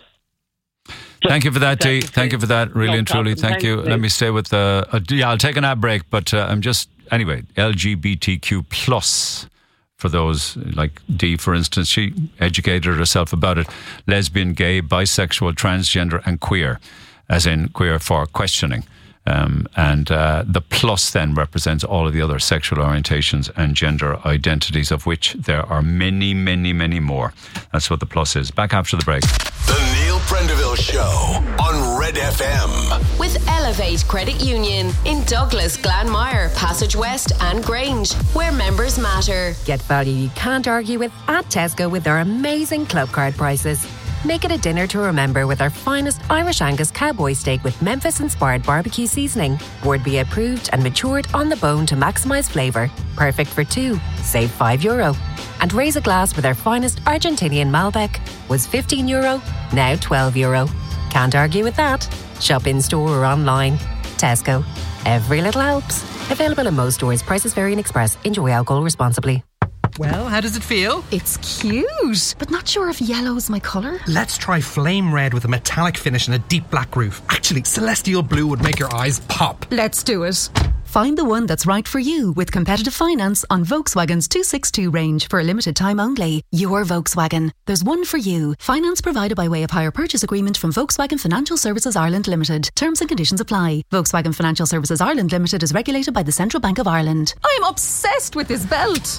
S2: Thank you for that, Dee. Thank you for that, really
S16: No
S2: and truly.
S16: problem.
S2: Thank
S16: Thanks,
S2: you.
S16: Dee.
S2: Let me stay with the. Uh, yeah, I'll take an ad break, but uh, I'm just anyway. L G B T Q plus for those like Dee, for instance. She educated herself about it: lesbian, gay, bisexual, transgender, and queer, as in queer for questioning. Um, and uh, the plus then represents all of the other sexual orientations and gender identities, of which there are many, many, many more. That's what the plus is. Back after the break.
S5: The Neil Prendeville Show on Red F M.
S6: With Elevate Credit Union in Douglas, Glanmire, Passage West and Grange, where members matter.
S17: Get value you can't argue with at Tesco with their amazing club card prices. Make it a dinner to remember with our finest Irish Angus cowboy steak with Memphis-inspired barbecue seasoning. Board be approved and matured on the bone to maximise flavour. Perfect for two. Save five euro. And raise a glass with our finest Argentinian Malbec. Was fifteen euro, now twelve euro. Can't argue with that. Shop in store or online. Tesco. Every little helps. Available in most stores. Prices vary in Express. Enjoy alcohol responsibly.
S18: Well, how does it feel?
S7: It's cute, but not sure if yellow's my colour.
S18: Let's try flame red with a metallic finish and a deep black roof. Actually, celestial blue would make your eyes pop.
S7: Let's do it. Find the one that's right for you with competitive finance on Volkswagen's two sixty-two range for a limited time only. Your Volkswagen. There's one for you. Finance provided by way of hire purchase agreement from Volkswagen Financial Services Ireland Limited. Terms and conditions apply. Volkswagen Financial Services Ireland Limited is regulated by the Central Bank of Ireland.
S19: I'm obsessed with this belt.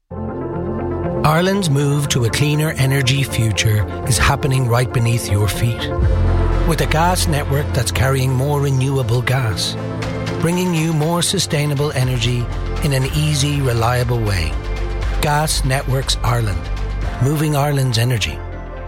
S20: Ireland's move to a cleaner energy future is happening right beneath your feet. With a gas network that's carrying more renewable gas, bringing you more sustainable energy in an easy, reliable way. Gas Networks Ireland, moving Ireland's energy.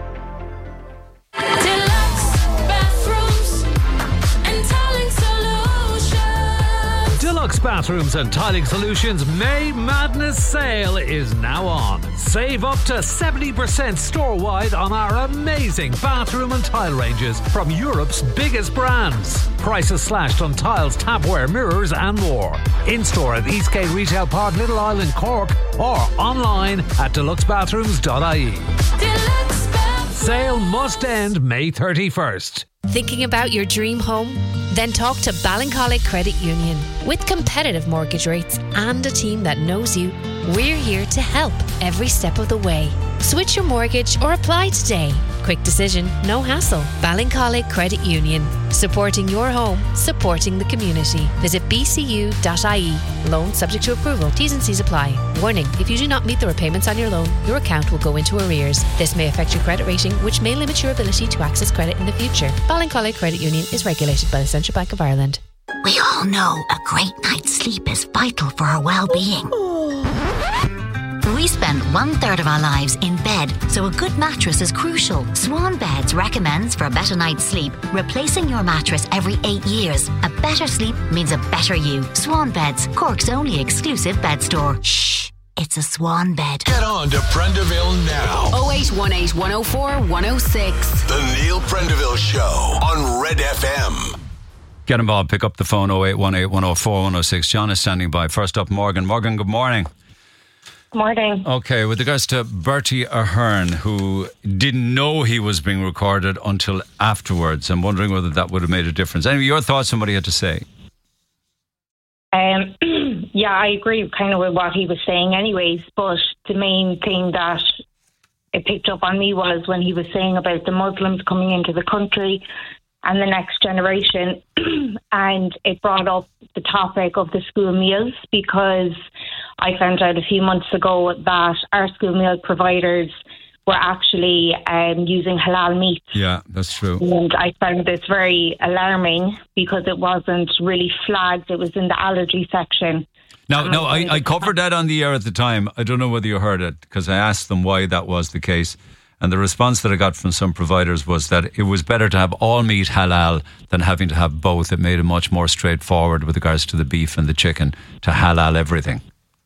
S21: Deluxe Bathrooms and Tiling Solutions May Madness Sale is now on. Save up to seventy percent store-wide on our amazing bathroom and tile ranges from Europe's biggest brands. Prices slashed on tiles, tapware, mirrors and more. In-store at Eastgate Retail Park, Little Island, Cork, or online at deluxe bathrooms dot I E. Sale must end May thirty-first.
S22: Thinking about your dream home? Then talk to Ballincollig Credit Union. With competitive mortgage rates and a team that knows you, we're here to help every step of the way. Switch your mortgage or apply today. Quick decision, no hassle. Ballincollig Credit Union. Supporting your home, supporting the community. Visit b c u dot i e. Loan subject to approval. T's and C's apply. Warning, if you do not meet the repayments on your loan, your account will go into arrears. This may affect your credit rating, which may limit your ability to access credit in the future. Ballincollig Credit Union is regulated by the Central Bank of Ireland.
S23: We all know a great night's sleep is vital for our well-being. We spend one third of our lives in bed, so a good mattress is crucial. Swan Beds recommends for a better night's sleep, replacing your mattress every eight years. A better sleep means a better you. Swan Beds, Cork's only exclusive bed store. Shh, it's a Swan bed.
S5: Get on to Prendeville now.
S6: oh eight one eight, one oh four, one oh six.
S5: The Neil Prendeville Show on Red F M.
S2: Get involved. Pick up the phone oh eight one eight, one oh four, one oh six. John is standing by. First up, Morgan. Morgan, good morning.
S24: Morning.
S2: Okay, with regards to Bertie Ahern, who didn't know he was being recorded until afterwards, I'm wondering whether that would have made a difference. Anyway, your thoughts on what he had to say?
S24: Um, yeah, I agree kind of with what he was saying anyways, but the main thing that it picked up on me was when he was saying about the Muslims coming into the country and the next generation, and it brought up the topic of the school meals, because I found out a few months ago that our school meal providers were actually um, using halal meat.
S2: Yeah, that's true.
S24: And I found this very alarming because it wasn't really flagged. It was in the allergy section.
S2: Now, no, I, I covered that on the air at the time. I don't know whether you heard it, because I asked them why that was the case. And the response that I got from some providers was that it was better to have all meat halal than having to have both. It made it much more straightforward with regards to the beef and the chicken to halal everything.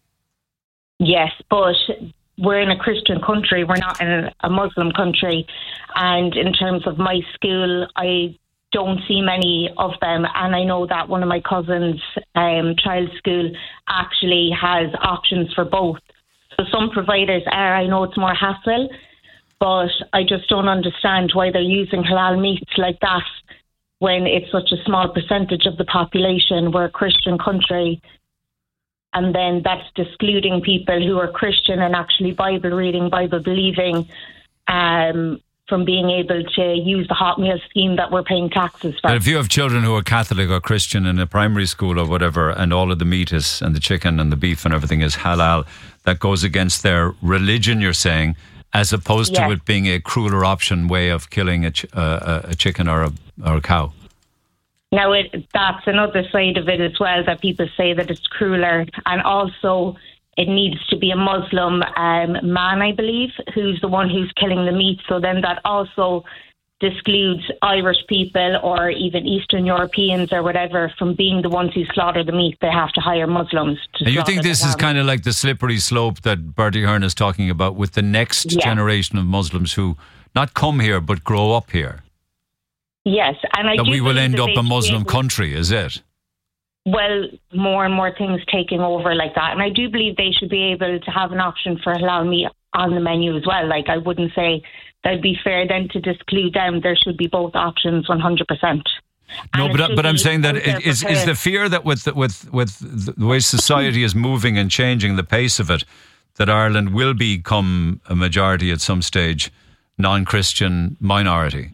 S24: Yes, but we're in a Christian country. We're not in a Muslim country. And in terms of my school, I don't see many of them. And I know that one of my cousins' um, child's school actually has options for both. So some providers are, I know it's more hassle, but I just don't understand why they're using halal meats like that when it's such a small percentage of the population. We're a Christian country. And then that's excluding people who are Christian and actually Bible reading, Bible believing, um, from being able to use the hot meal scheme that we're paying taxes for.
S2: But if you have children who are Catholic or Christian in a primary school or whatever, and all of the meat is, and the chicken and the beef and everything is halal, that goes against their religion, you're saying, as opposed
S24: Yes.
S2: to it being a crueler option way of killing a, ch- uh, a chicken or a, or a cow.
S24: Now, it, that's another side of it as well, that people say that it's crueler. And also, it needs to be a Muslim um, man, I believe, who's the one who's killing the meat. So then that also excludes Irish people or even Eastern Europeans or whatever from being the ones who slaughter the meat. They have to hire Muslims to
S2: And you think
S24: slaughter
S2: this
S24: the
S2: is
S24: lamb.
S2: kind of like the slippery slope that Bertie Hearn is talking about with the next
S24: Yeah.
S2: generation of Muslims who not come here but grow up here?
S24: Yes, and I
S2: That
S24: do
S2: we will
S24: believe
S2: end
S24: that
S2: up
S24: they
S2: a
S24: should be
S2: Muslim
S24: able-
S2: country, is it?
S24: Well, more and more things taking over like that. And I do believe they should be able to have an option for halal meat on the menu as well. Like, I wouldn't say that'd be fair then to exclude them. There should be both options one hundred percent.
S2: No,
S24: And it
S2: but
S24: should
S2: but I'm
S24: be
S2: saying that
S24: out there
S2: it is
S24: for
S2: is the
S24: parents.
S2: fear that with the- with with the way society is moving and changing, the pace of it, that Ireland will become a majority at some stage, non-Christian minority.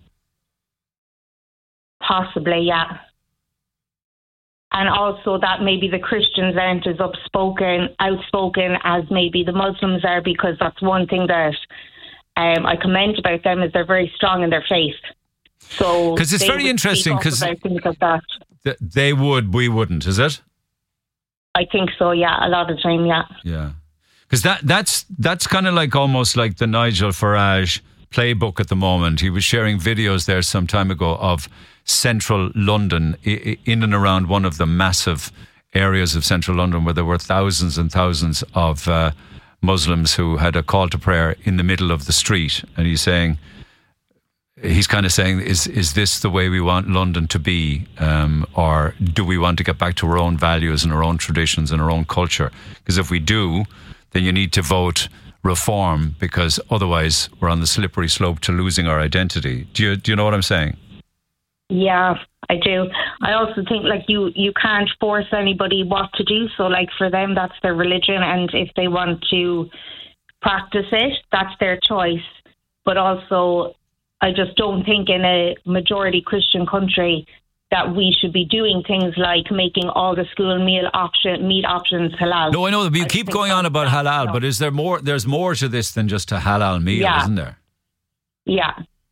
S24: Possibly, yeah. And also that maybe the Christians aren't as outspoken, outspoken as maybe the Muslims are, because that's one thing that um, I comment about them is they're very strong in their faith. So
S2: 'Cause it's
S24: they
S2: very
S24: would
S2: interesting,
S24: speak up
S2: 'cause-
S24: about things like that.
S2: Th- They would, we wouldn't, is it?
S24: I think so, yeah. A lot of time, yeah.
S2: Yeah, because that that's that's kind of like almost like the Nigel Farage playbook at the moment. He was sharing videos there some time ago of central London, i- i- in and around one of the massive areas of central London where there were thousands and thousands of uh, Muslims who had a call to prayer in the middle of the street. And he's saying, he's kind of saying, is is this the way we want London to be? Um, or do we want to get back to our own values and our own traditions and our own culture? Because if we do, then you need to vote reform, because otherwise we're on the slippery slope to losing our identity. Do you, do you know what I'm saying?
S24: Yeah, I do. I also think like you, you can't force anybody what to do. So like for them, that's their religion. And if they want to practice it, that's their choice. But also, I just don't think in a majority Christian country that we should be doing things like making all the school meal option meat options halal.
S2: No, I know, but you
S24: I
S2: keep
S24: think
S2: going on about halal, but is there more, there's more to this than just a halal meal,
S24: Yeah.
S2: isn't there?
S24: Yeah.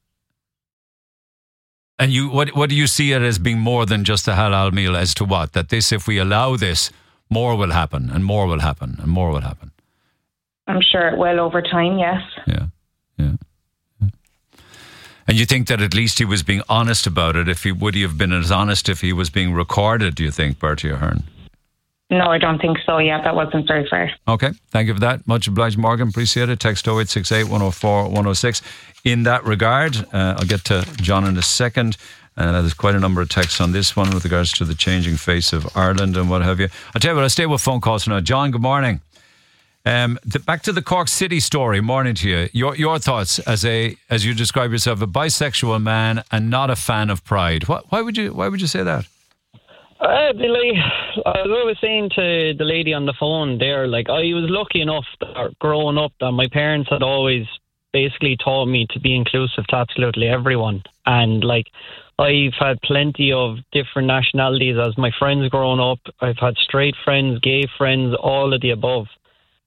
S2: And you, what what do you see it as being more than just a halal meal? As to what? That this, if we allow this, more will happen, and more will happen, and more will happen.
S24: I'm sure it will over time, yes.
S2: Yeah, yeah. yeah. And you think that at least he was being honest about it? If he would he have been as honest if he was being recorded? Do you think, Bertie Ahern?
S24: No, I don't think so. Yeah, that wasn't very fair.
S2: Okay, thank you for that. Much obliged, Morgan. Appreciate it. Text oh eight six eight, one oh four, one oh six. In that regard, uh, I'll get to John in a second. Uh, there's quite a number of texts on this one with regards to the changing face of Ireland and what have you. I'll tell you what, I'll stay with phone calls for now. John, good morning. Um, the, back to the Cork City story. Morning to you. Your your thoughts as a as you describe yourself, a bisexual man and not a fan of Pride. Why, why would you Why would you say that?
S1: Uh, like, as I was saying to the lady on the phone there, like I was lucky enough that growing up that my parents had always basically taught me to be inclusive to absolutely everyone. And like I've had plenty of different nationalities as my friends growing up. I've had straight friends, gay friends, all of the above.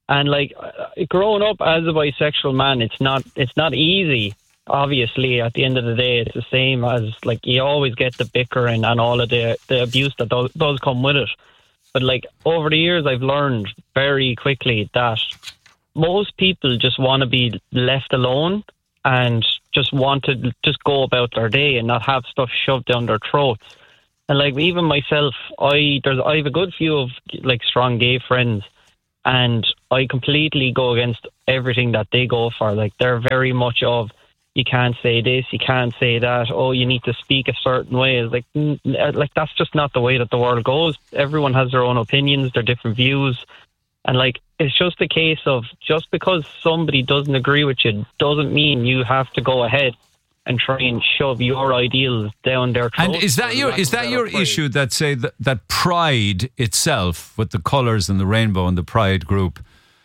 S1: And like uh, growing up as a bisexual man, it's not it's not easy. Obviously, at the end of the day, it's the same as like you always get the bickering and all of the the abuse that does, does come with it. But like over the years, I've learned very quickly that most people just want to be left alone and just want to just go about their day and not have stuff shoved down their throats. And like even myself, I there's I have a good few of like strong gay friends. And I completely go against everything that they go for. Like, they're very much of, you can't say this, you can't say that, oh, you need to speak a certain way. It's like, n- like that's just not the way that the world goes. Everyone has their own opinions, their different views. And, like, it's just a case of, just because somebody doesn't agree with you doesn't mean you have to go ahead and try and shove your ideals down their throats.
S2: And is that your is that your issue that say that, that pride itself with the colours and the rainbow and the pride group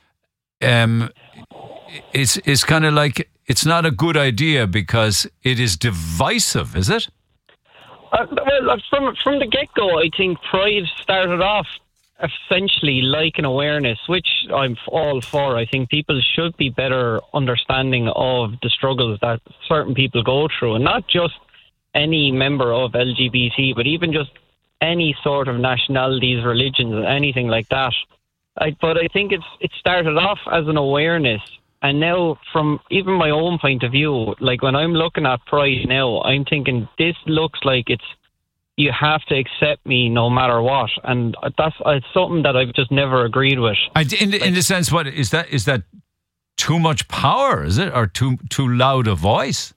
S2: um is is kind of like it's not a good idea because it is divisive, is it?
S1: Uh, well, from from the get go, I think pride started off essentially like an awareness, which I'm all for. I think people should be better understanding of the struggles that certain people go through, and not just any member of L G B T, but even just any sort of nationalities, religions, anything like that. I, but I think it's it started off as an awareness, and now from even my own point of view, like when I'm looking at pride now, I'm thinking this looks like it's you have to accept me no matter what, and that's it's something that I've just never agreed with.
S2: I, in, like, in the sense, what is that? Is that too much power? Is it, or too too loud a voice?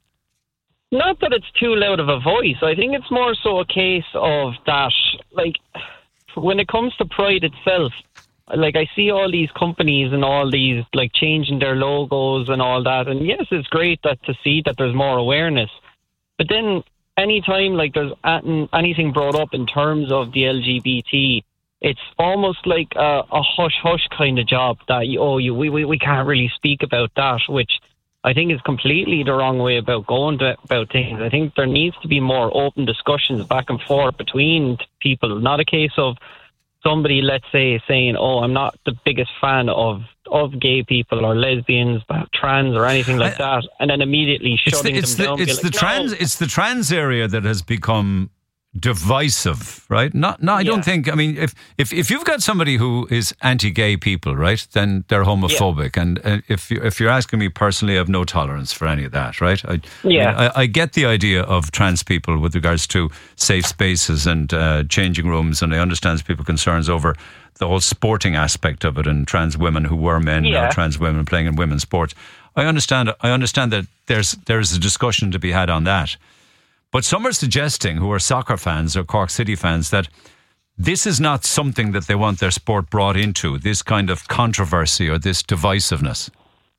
S1: Not that it's too loud of a voice. I think it's more so a case of that, like when it comes to pride itself. Like I see all these companies and all these like changing their logos and all that, and yes, it's great that to see that there's more awareness, but then anytime like there's anything brought up in terms of the L G B T, it's almost like a, a hush-hush kind of job that, you, oh, you, we, we, we can't really speak about that, which I think is completely the wrong way about going to, about things. I think there needs to be more open discussions back and forth between people, not a case of somebody, let's say, saying, oh, I'm not the biggest fan of of gay people or lesbians, trans or anything like that, and then immediately shutting
S2: it's the,
S1: them
S2: it's
S1: down.
S2: The, it's
S1: like,
S2: the trans.
S1: no.
S2: It's the trans area that has become divisive, right? Not, no, I
S1: Yeah.
S2: don't think. I mean, if if if you've got somebody who is anti-gay people, right, then they're homophobic, yeah. and uh, if you, if you're asking me personally, I have no tolerance for any of that, right? I,
S1: Yeah.
S2: I, mean, I, I get the idea of trans people with regards to safe spaces and uh, changing rooms, and I understand people's concerns over the whole sporting aspect of it, and trans women who were men,
S1: Yeah.
S2: now trans women playing in women's sports. I understand. I understand that there's there's a discussion to be had on that. But some are suggesting, who are soccer fans or Cork City fans, that this is not something that they want their sport brought into, this kind of controversy or this divisiveness.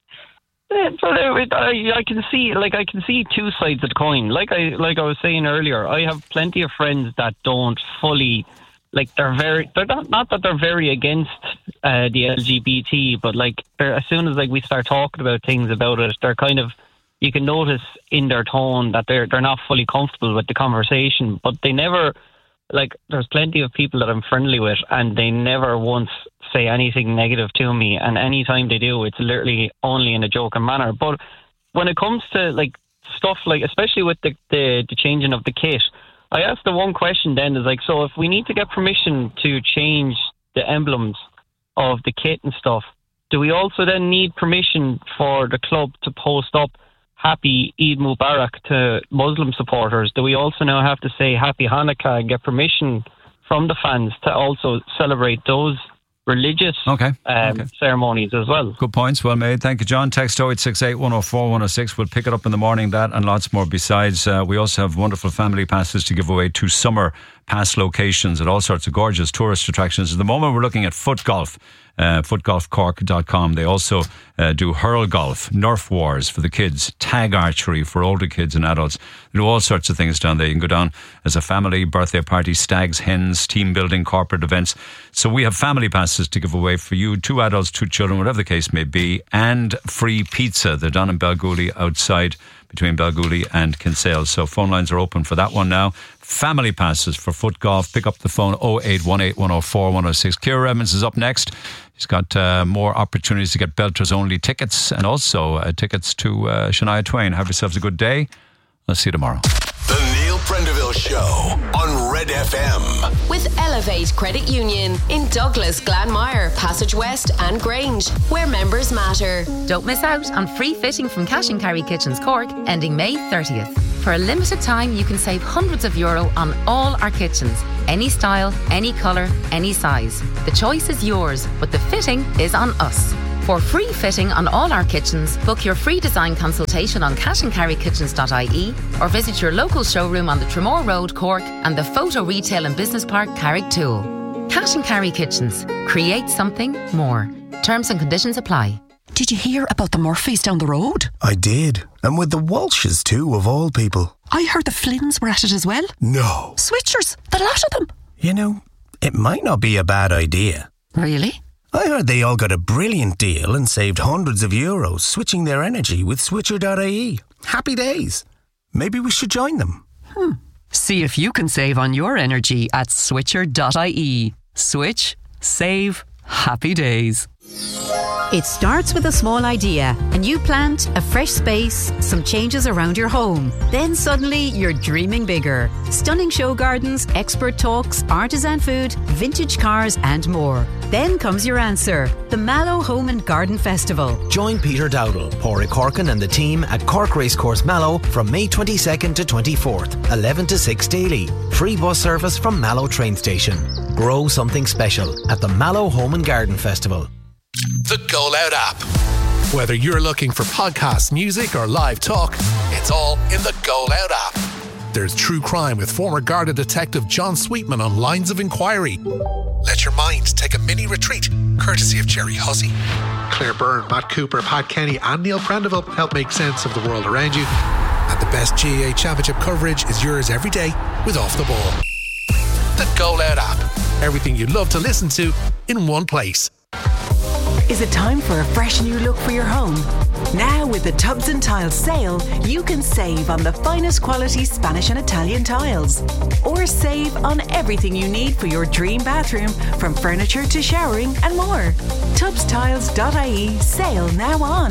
S1: Yeah, but I, I can see, like, I can see two sides of the coin. Like I, like I was saying earlier, I have plenty of friends that don't fully, like, they're very, they're not, not that they're very against uh, the L G B T, but like, they're, as soon as like we start talking about things about it, they're kind of, you can notice in their tone that they're they're not fully comfortable with the conversation, but they never, like, there's plenty of people that I'm friendly with, and they never once say anything negative to me, and anytime they do, it's literally only in a joking manner. But when it comes to, like, stuff like, especially with the, the, the changing of the kit, I asked the one question then, is like, so if we need to get permission to change the emblems of the kit and stuff, do we also then need permission for the club to post up Happy Eid Mubarak to Muslim supporters? Do we also now have to say Happy Hanukkah and get permission from the fans to also celebrate those religious
S2: okay.
S1: Um,
S2: okay.
S1: ceremonies as well?
S2: Good points, well made. Thank you, John. Text oh eight six eight, one oh four, one oh six. We'll pick it up in the morning, that and lots more besides. Uh, we also have wonderful family passes to give away to summer pass locations at all sorts of gorgeous tourist attractions. At the moment, we're looking at foot golf. Uh, foot golf cork dot com. They also uh, do hurl golf, Nerf wars for the kids, tag archery for older kids and adults. They do all sorts of things down there. You can go down as a family, birthday party, stags, hens, team building, corporate events. So we have family passes to give away for you, two adults, two children, whatever the case may be, and free pizza. They're down in Balgooly outside between Balgooley and Kinsale. So phone lines are open for that one now. Family passes for foot golf. Pick up the phone oh eight one eight, one oh four, one oh six. Ciara Evans is up next. He's got uh, more opportunities to get Belters only tickets and also uh, tickets to uh, Shania Twain. Have yourselves a good day. I'll see you tomorrow.
S5: The Neil Prendeville Show on Red F M.
S6: With Elevate Credit Union in Douglas, Glanmire, Passage West and Grange, where members matter.
S3: Don't miss out on free fitting from Cash and Carry Kitchens Cork ending May thirtieth. For a limited time, you can save hundreds of euro on all our kitchens. Any style, any colour, any size. The choice is yours, but the fitting is on us. For free fitting on all our kitchens, book your free design consultation on cash and carry kitchens dot I E or visit your local showroom on the Tremore Road, Cork and the Photo Retail and Business Park, Carricktool. Cash and Carry Kitchens. Create something more. Terms and conditions apply.
S4: Did you hear about the Murphys down the road?
S8: I did. And with the Walshes too, of all people.
S4: I heard the Flynns were at it as well.
S8: No.
S4: Switchers, the lot of them.
S8: You know, it might not be a bad idea.
S4: Really?
S8: I heard they all got a brilliant deal and saved hundreds of euros switching their energy with switcher dot I E. Happy days. Maybe we should join them.
S4: Hmm. See if you can save on your energy at switcher dot I E. Switch, save, happy days.
S9: It starts with a small idea. A new plant, a fresh space, some changes around your home. Then suddenly you're dreaming bigger. Stunning show gardens, expert talks, artisan food, vintage cars and more. Then comes your answer, the Mallow Home and Garden Festival.
S25: Join Peter Dowdall, Pádraig Corkin and the team at Cork Racecourse Mallow from May twenty-second to twenty-fourth, eleven to six daily. Free bus service from Mallow train station. Grow something special at the Mallow Home and Garden Festival.
S5: The Go Loud app.
S26: Whether you're looking for podcasts, music or live talk, it's all in the Go Loud app. There's true crime with former Garda detective John Sweetman on Lines of Inquiry. Let your mind take a mini retreat, courtesy of Jerry Hussey. Claire Byrne, Matt Cooper, Pat Kenny and Neil Prendeville help make sense of the world around you. And the best G A A Championship coverage is yours every day with Off the Ball. The Go Loud app. Everything you love to listen to in one place.
S27: Is it time for a fresh new look for your home? Now with the Tubs and Tiles sale, you can save on the finest quality Spanish and Italian tiles. Or save on everything you need for your dream bathroom, from furniture to showering and more. tubs tiles dot I E sale now on.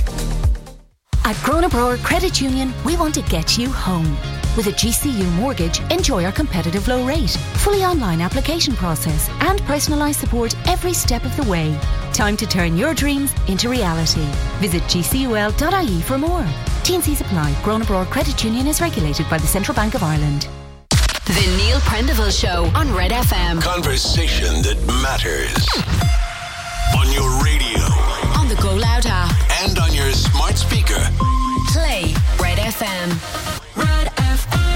S11: At Gronabrower Credit Union, we want to get you home. With a G C U mortgage, enjoy our competitive low rate, fully online application process and personalised support every step of the way. Time to turn your dreams into reality. Visit G C U L dot I E for more. T and C's apply. Gronabrower Credit Union is regulated by the Central Bank of Ireland.
S6: The Neil Prendeville Show on Red F M.
S5: Conversation that matters. On your radio.
S6: On the Go Loud app.
S5: And on your smart speaker.
S6: Play Red F M.
S9: Red F M.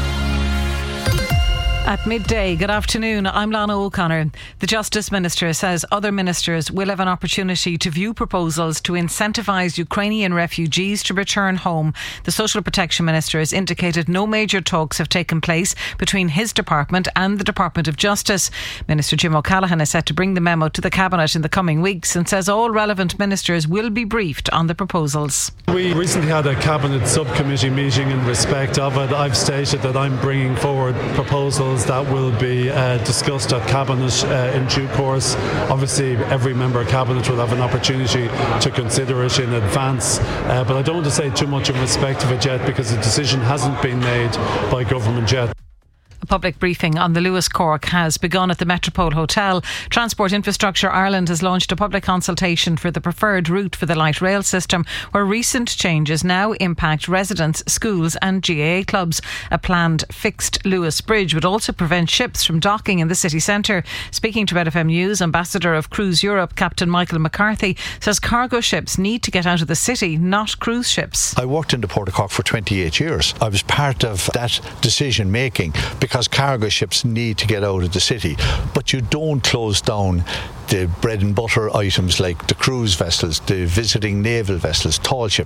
S28: At midday, good afternoon, I'm Lana O'Connor. The Justice Minister says other ministers will have an opportunity to view proposals to incentivise Ukrainian refugees to return home. The Social Protection Minister has indicated no major talks have taken place between his department and the Department of Justice. Minister Jim O'Callaghan is set to bring the memo to the Cabinet in the coming weeks and says all relevant ministers will be briefed on the proposals.
S29: We recently had a Cabinet subcommittee meeting in respect of it. I've stated that I'm bringing forward proposals that will be uh, discussed at Cabinet uh, in due course. Obviously, every member of Cabinet will have an opportunity to consider it in advance, uh, but I don't want to say too much in respect of it yet because the decision hasn't been made by government yet.
S28: A public briefing on the Lewis Cork has begun at the Metropole Hotel. Transport Infrastructure Ireland has launched a public consultation for the preferred route for the light rail system, where recent changes now impact residents, schools and G A A clubs. A planned fixed Lewis Bridge would also prevent ships from docking in the city centre. Speaking to Red F M News, Ambassador of Cruise Europe, Captain Michael McCarthy, says cargo ships need to get out of the city, not cruise ships.
S30: I worked in the Port of Cork for twenty-eight years. I was part of that decision making because because cargo ships need to get out of the city. But you don't close down the bread and butter items like the cruise vessels, the visiting naval vessels, tall ships.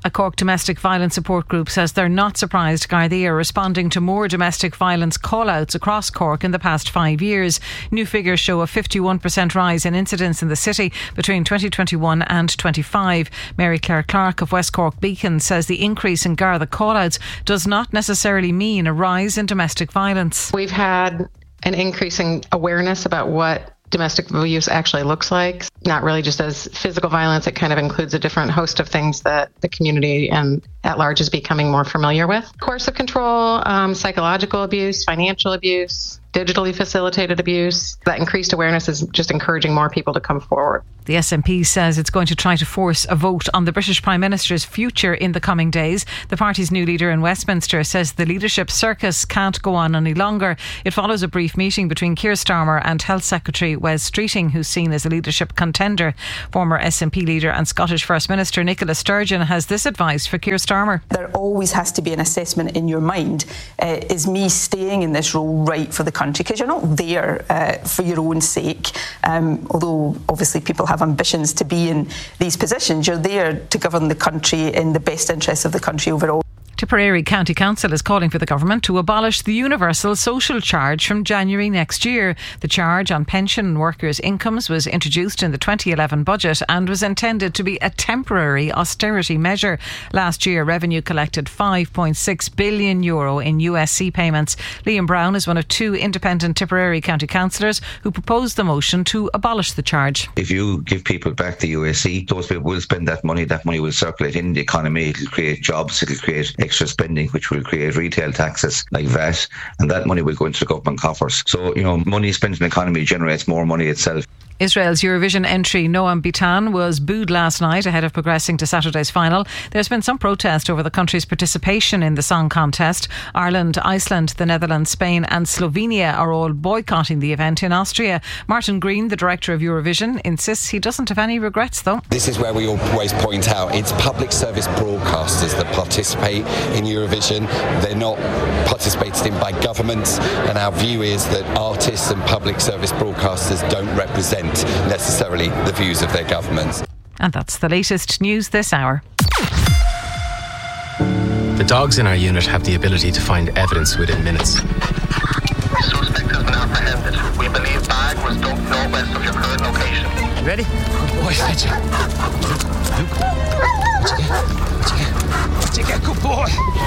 S28: A Cork domestic violence support group says they're not surprised Gardaí are responding to more domestic violence call-outs across Cork in the past five years. New figures show a fifty-one percent rise in incidents in the city between twenty twenty-one and twenty-five. Mary Claire Clark of West Cork Beacon says the increase in Garda call-outs does not necessarily mean a rise in domestic violence.
S7: We've had an increasing awareness about what domestic abuse actually looks like. Not really just as physical violence, it kind of includes a different host of things that the community and at large is becoming more familiar with. Coercive control, um, psychological abuse, financial abuse, digitally facilitated abuse. That increased awareness is just encouraging more people to come forward.
S28: The S N P says it's going to try to force a vote on the British Prime Minister's future in the coming days. The party's new leader in Westminster says the leadership circus can't go on any longer. It follows a brief meeting between Keir Starmer and Health Secretary Wes Streeting, who's seen as a leadership contender. Former S N P leader and Scottish First Minister Nicola Sturgeon has this advice for Keir Starmer.
S10: There always has to be an assessment in your mind. Uh, is me staying in this role right for the country? Because you're not there uh, for your own sake. Um, although obviously people have ambitions to be in these positions, you're there to govern the country in the best interests of the country overall.
S28: Tipperary County Council is calling for the government to abolish the universal social charge from January next year. The charge on pension workers' incomes was introduced in the twenty eleven budget and was intended to be a temporary austerity measure. Last year, revenue collected five point six billion euro in U S C payments. Liam Brown is one of two independent Tipperary County councillors who proposed the motion to abolish the charge.
S12: If you give people back the U S C, those people will spend that money. That money will circulate in the economy. It'll create jobs. It'll create extra spending, which will create retail taxes like V A T, and that money will go into the government coffers. So, you know, money spent in the economy generates more money itself.
S28: Israel's Eurovision entry Noam Bitan was booed last night ahead of progressing to Saturday's final. There's been some protest over the country's participation in the song contest. Ireland, Iceland, the Netherlands, Spain and Slovenia are all boycotting the event in Austria. Martin Green, the director of Eurovision, insists he doesn't have any regrets though.
S13: This is where we always point out it's public service broadcasters that participate in Eurovision. They're not participated in by governments, and our view is that artists and public service broadcasters don't represent necessarily the views of their governments.
S28: And that's the latest news this hour.
S14: The dogs in our unit have the ability to find evidence within minutes.
S15: Suspect has been apprehended. We believe bag was dumped northwest of your current location.
S14: Ready? Good boy, fetch it. Luke, what'd you get? What'd you get? What'd you get? Good boy.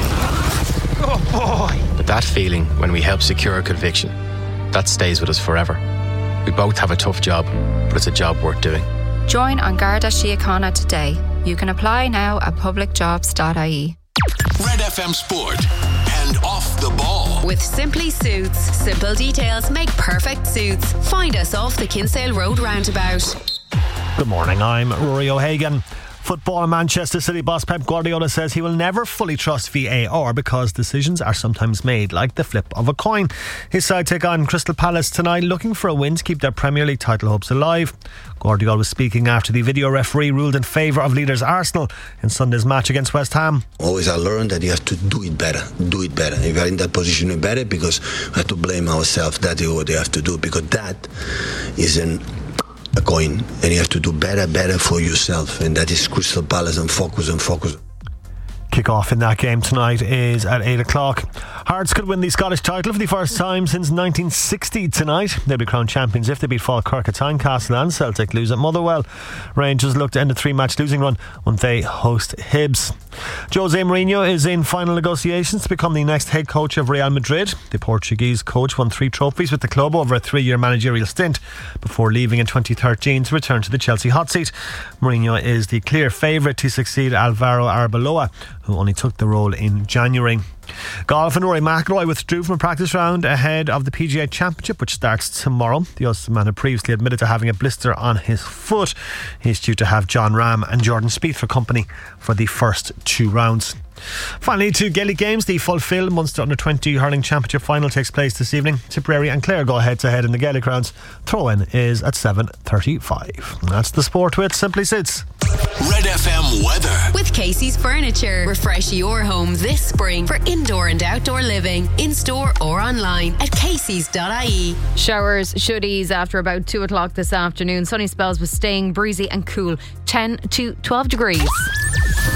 S14: Good boy. But that feeling when we help secure a conviction, that stays with us forever. We both have a tough job, but it's a job worth doing.
S16: Join An Garda Síochána today. You can apply now at public jobs dot I E.
S5: Red F M Sport and Off the Ball.
S6: With Simply Suits, simple details make perfect suits. Find us off the Kinsale Road roundabout.
S17: Good morning, I'm Rory O'Hagan. Football Manchester City boss Pep Guardiola says he will never fully trust V A R because decisions are sometimes made like the flip of a coin. His side take on Crystal Palace tonight, looking for a win to keep their Premier League title hopes alive. Guardiola was speaking after the video referee ruled in favour of leaders Arsenal in Sunday's match against West Ham.
S18: Always I learned that you have to do it better, do it better. If you are in that position, do it better, because we have to blame ourselves. That is what you have to do, because that is an a coin, and you have to do better, better for yourself, and that is Crystal Palace, and focus and focus.
S17: Kick-off in that game tonight is at eight o'clock. Hearts could win the Scottish title for the first time since nineteen sixty tonight. They'll be crowned champions if they beat Falkirk at Tynecastle and Celtic lose at Motherwell. Rangers look to end a three-match losing run when they host Hibs. Jose Mourinho is in final negotiations to become the next head coach of Real Madrid. The Portuguese coach won three trophies with the club over a three-year managerial stint before leaving in twenty thirteen to return to the Chelsea hot seat. Mourinho is the clear favourite to succeed Alvaro Arbeloa, who only took the role in January. Golf and Rory McIlroy withdrew from a practice round ahead of the P G A Championship, which starts tomorrow. The Ulsterman had previously admitted to having a blister on his foot. He's due to have John Ram and Jordan Spieth for company for the first two rounds. Finally, to Gaelic Games, the Fulfill Munster Under twenty Hurling Championship final takes place this evening. Tipperary and Clare go head to head in the Gaelic rounds. Throw-in is at seven thirty-five. That's the sport with Simply Suits.
S5: Red F M weather
S6: with Casey's Furniture. Refresh your home this spring for indoor and outdoor living, in store or online at caseys dot I E.
S19: Showers should ease after about two o'clock this afternoon. Sunny spells with staying breezy and cool, ten to twelve degrees.
S5: Red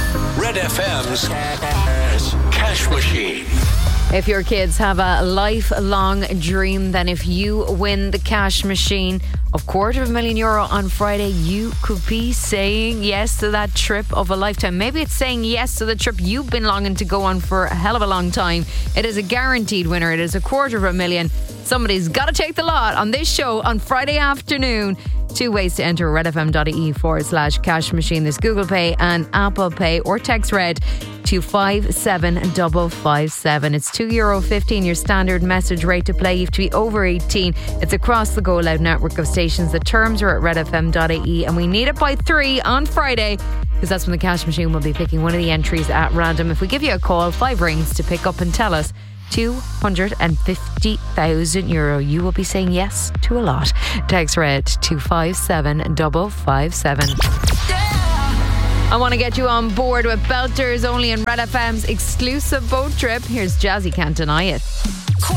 S5: Red F M's Cash Machine.
S19: If your kids have a lifelong dream, then if you win the cash machine of quarter of a million euro on Friday, you could be saying yes to that trip of a lifetime. Maybe it's saying yes to the trip you've been longing to go on for a hell of a long time. It is a guaranteed winner. It is a quarter of a million. Somebody's got to take the lot on this show on Friday afternoon. Two ways to enter redfm.ie forward slash cash machine. There's Google Pay and Apple Pay, or text RED to five seven five five seven. It's two euro fifteen, your standard message rate to play. You have to be over eighteen. It's across the Go Loud network of stations. The terms are at redfm.ie, and we need it by three on Friday, because that's when the cash machine will be picking one of the entries at random. If we give you a call, five rings to pick up and tell us two hundred fifty thousand euro. You will be saying yes to a lot. Text RED to five seven five five seven. I want to get you on board with Belters, only in Red F M's exclusive boat trip. Here's Jazzy Can't Deny It.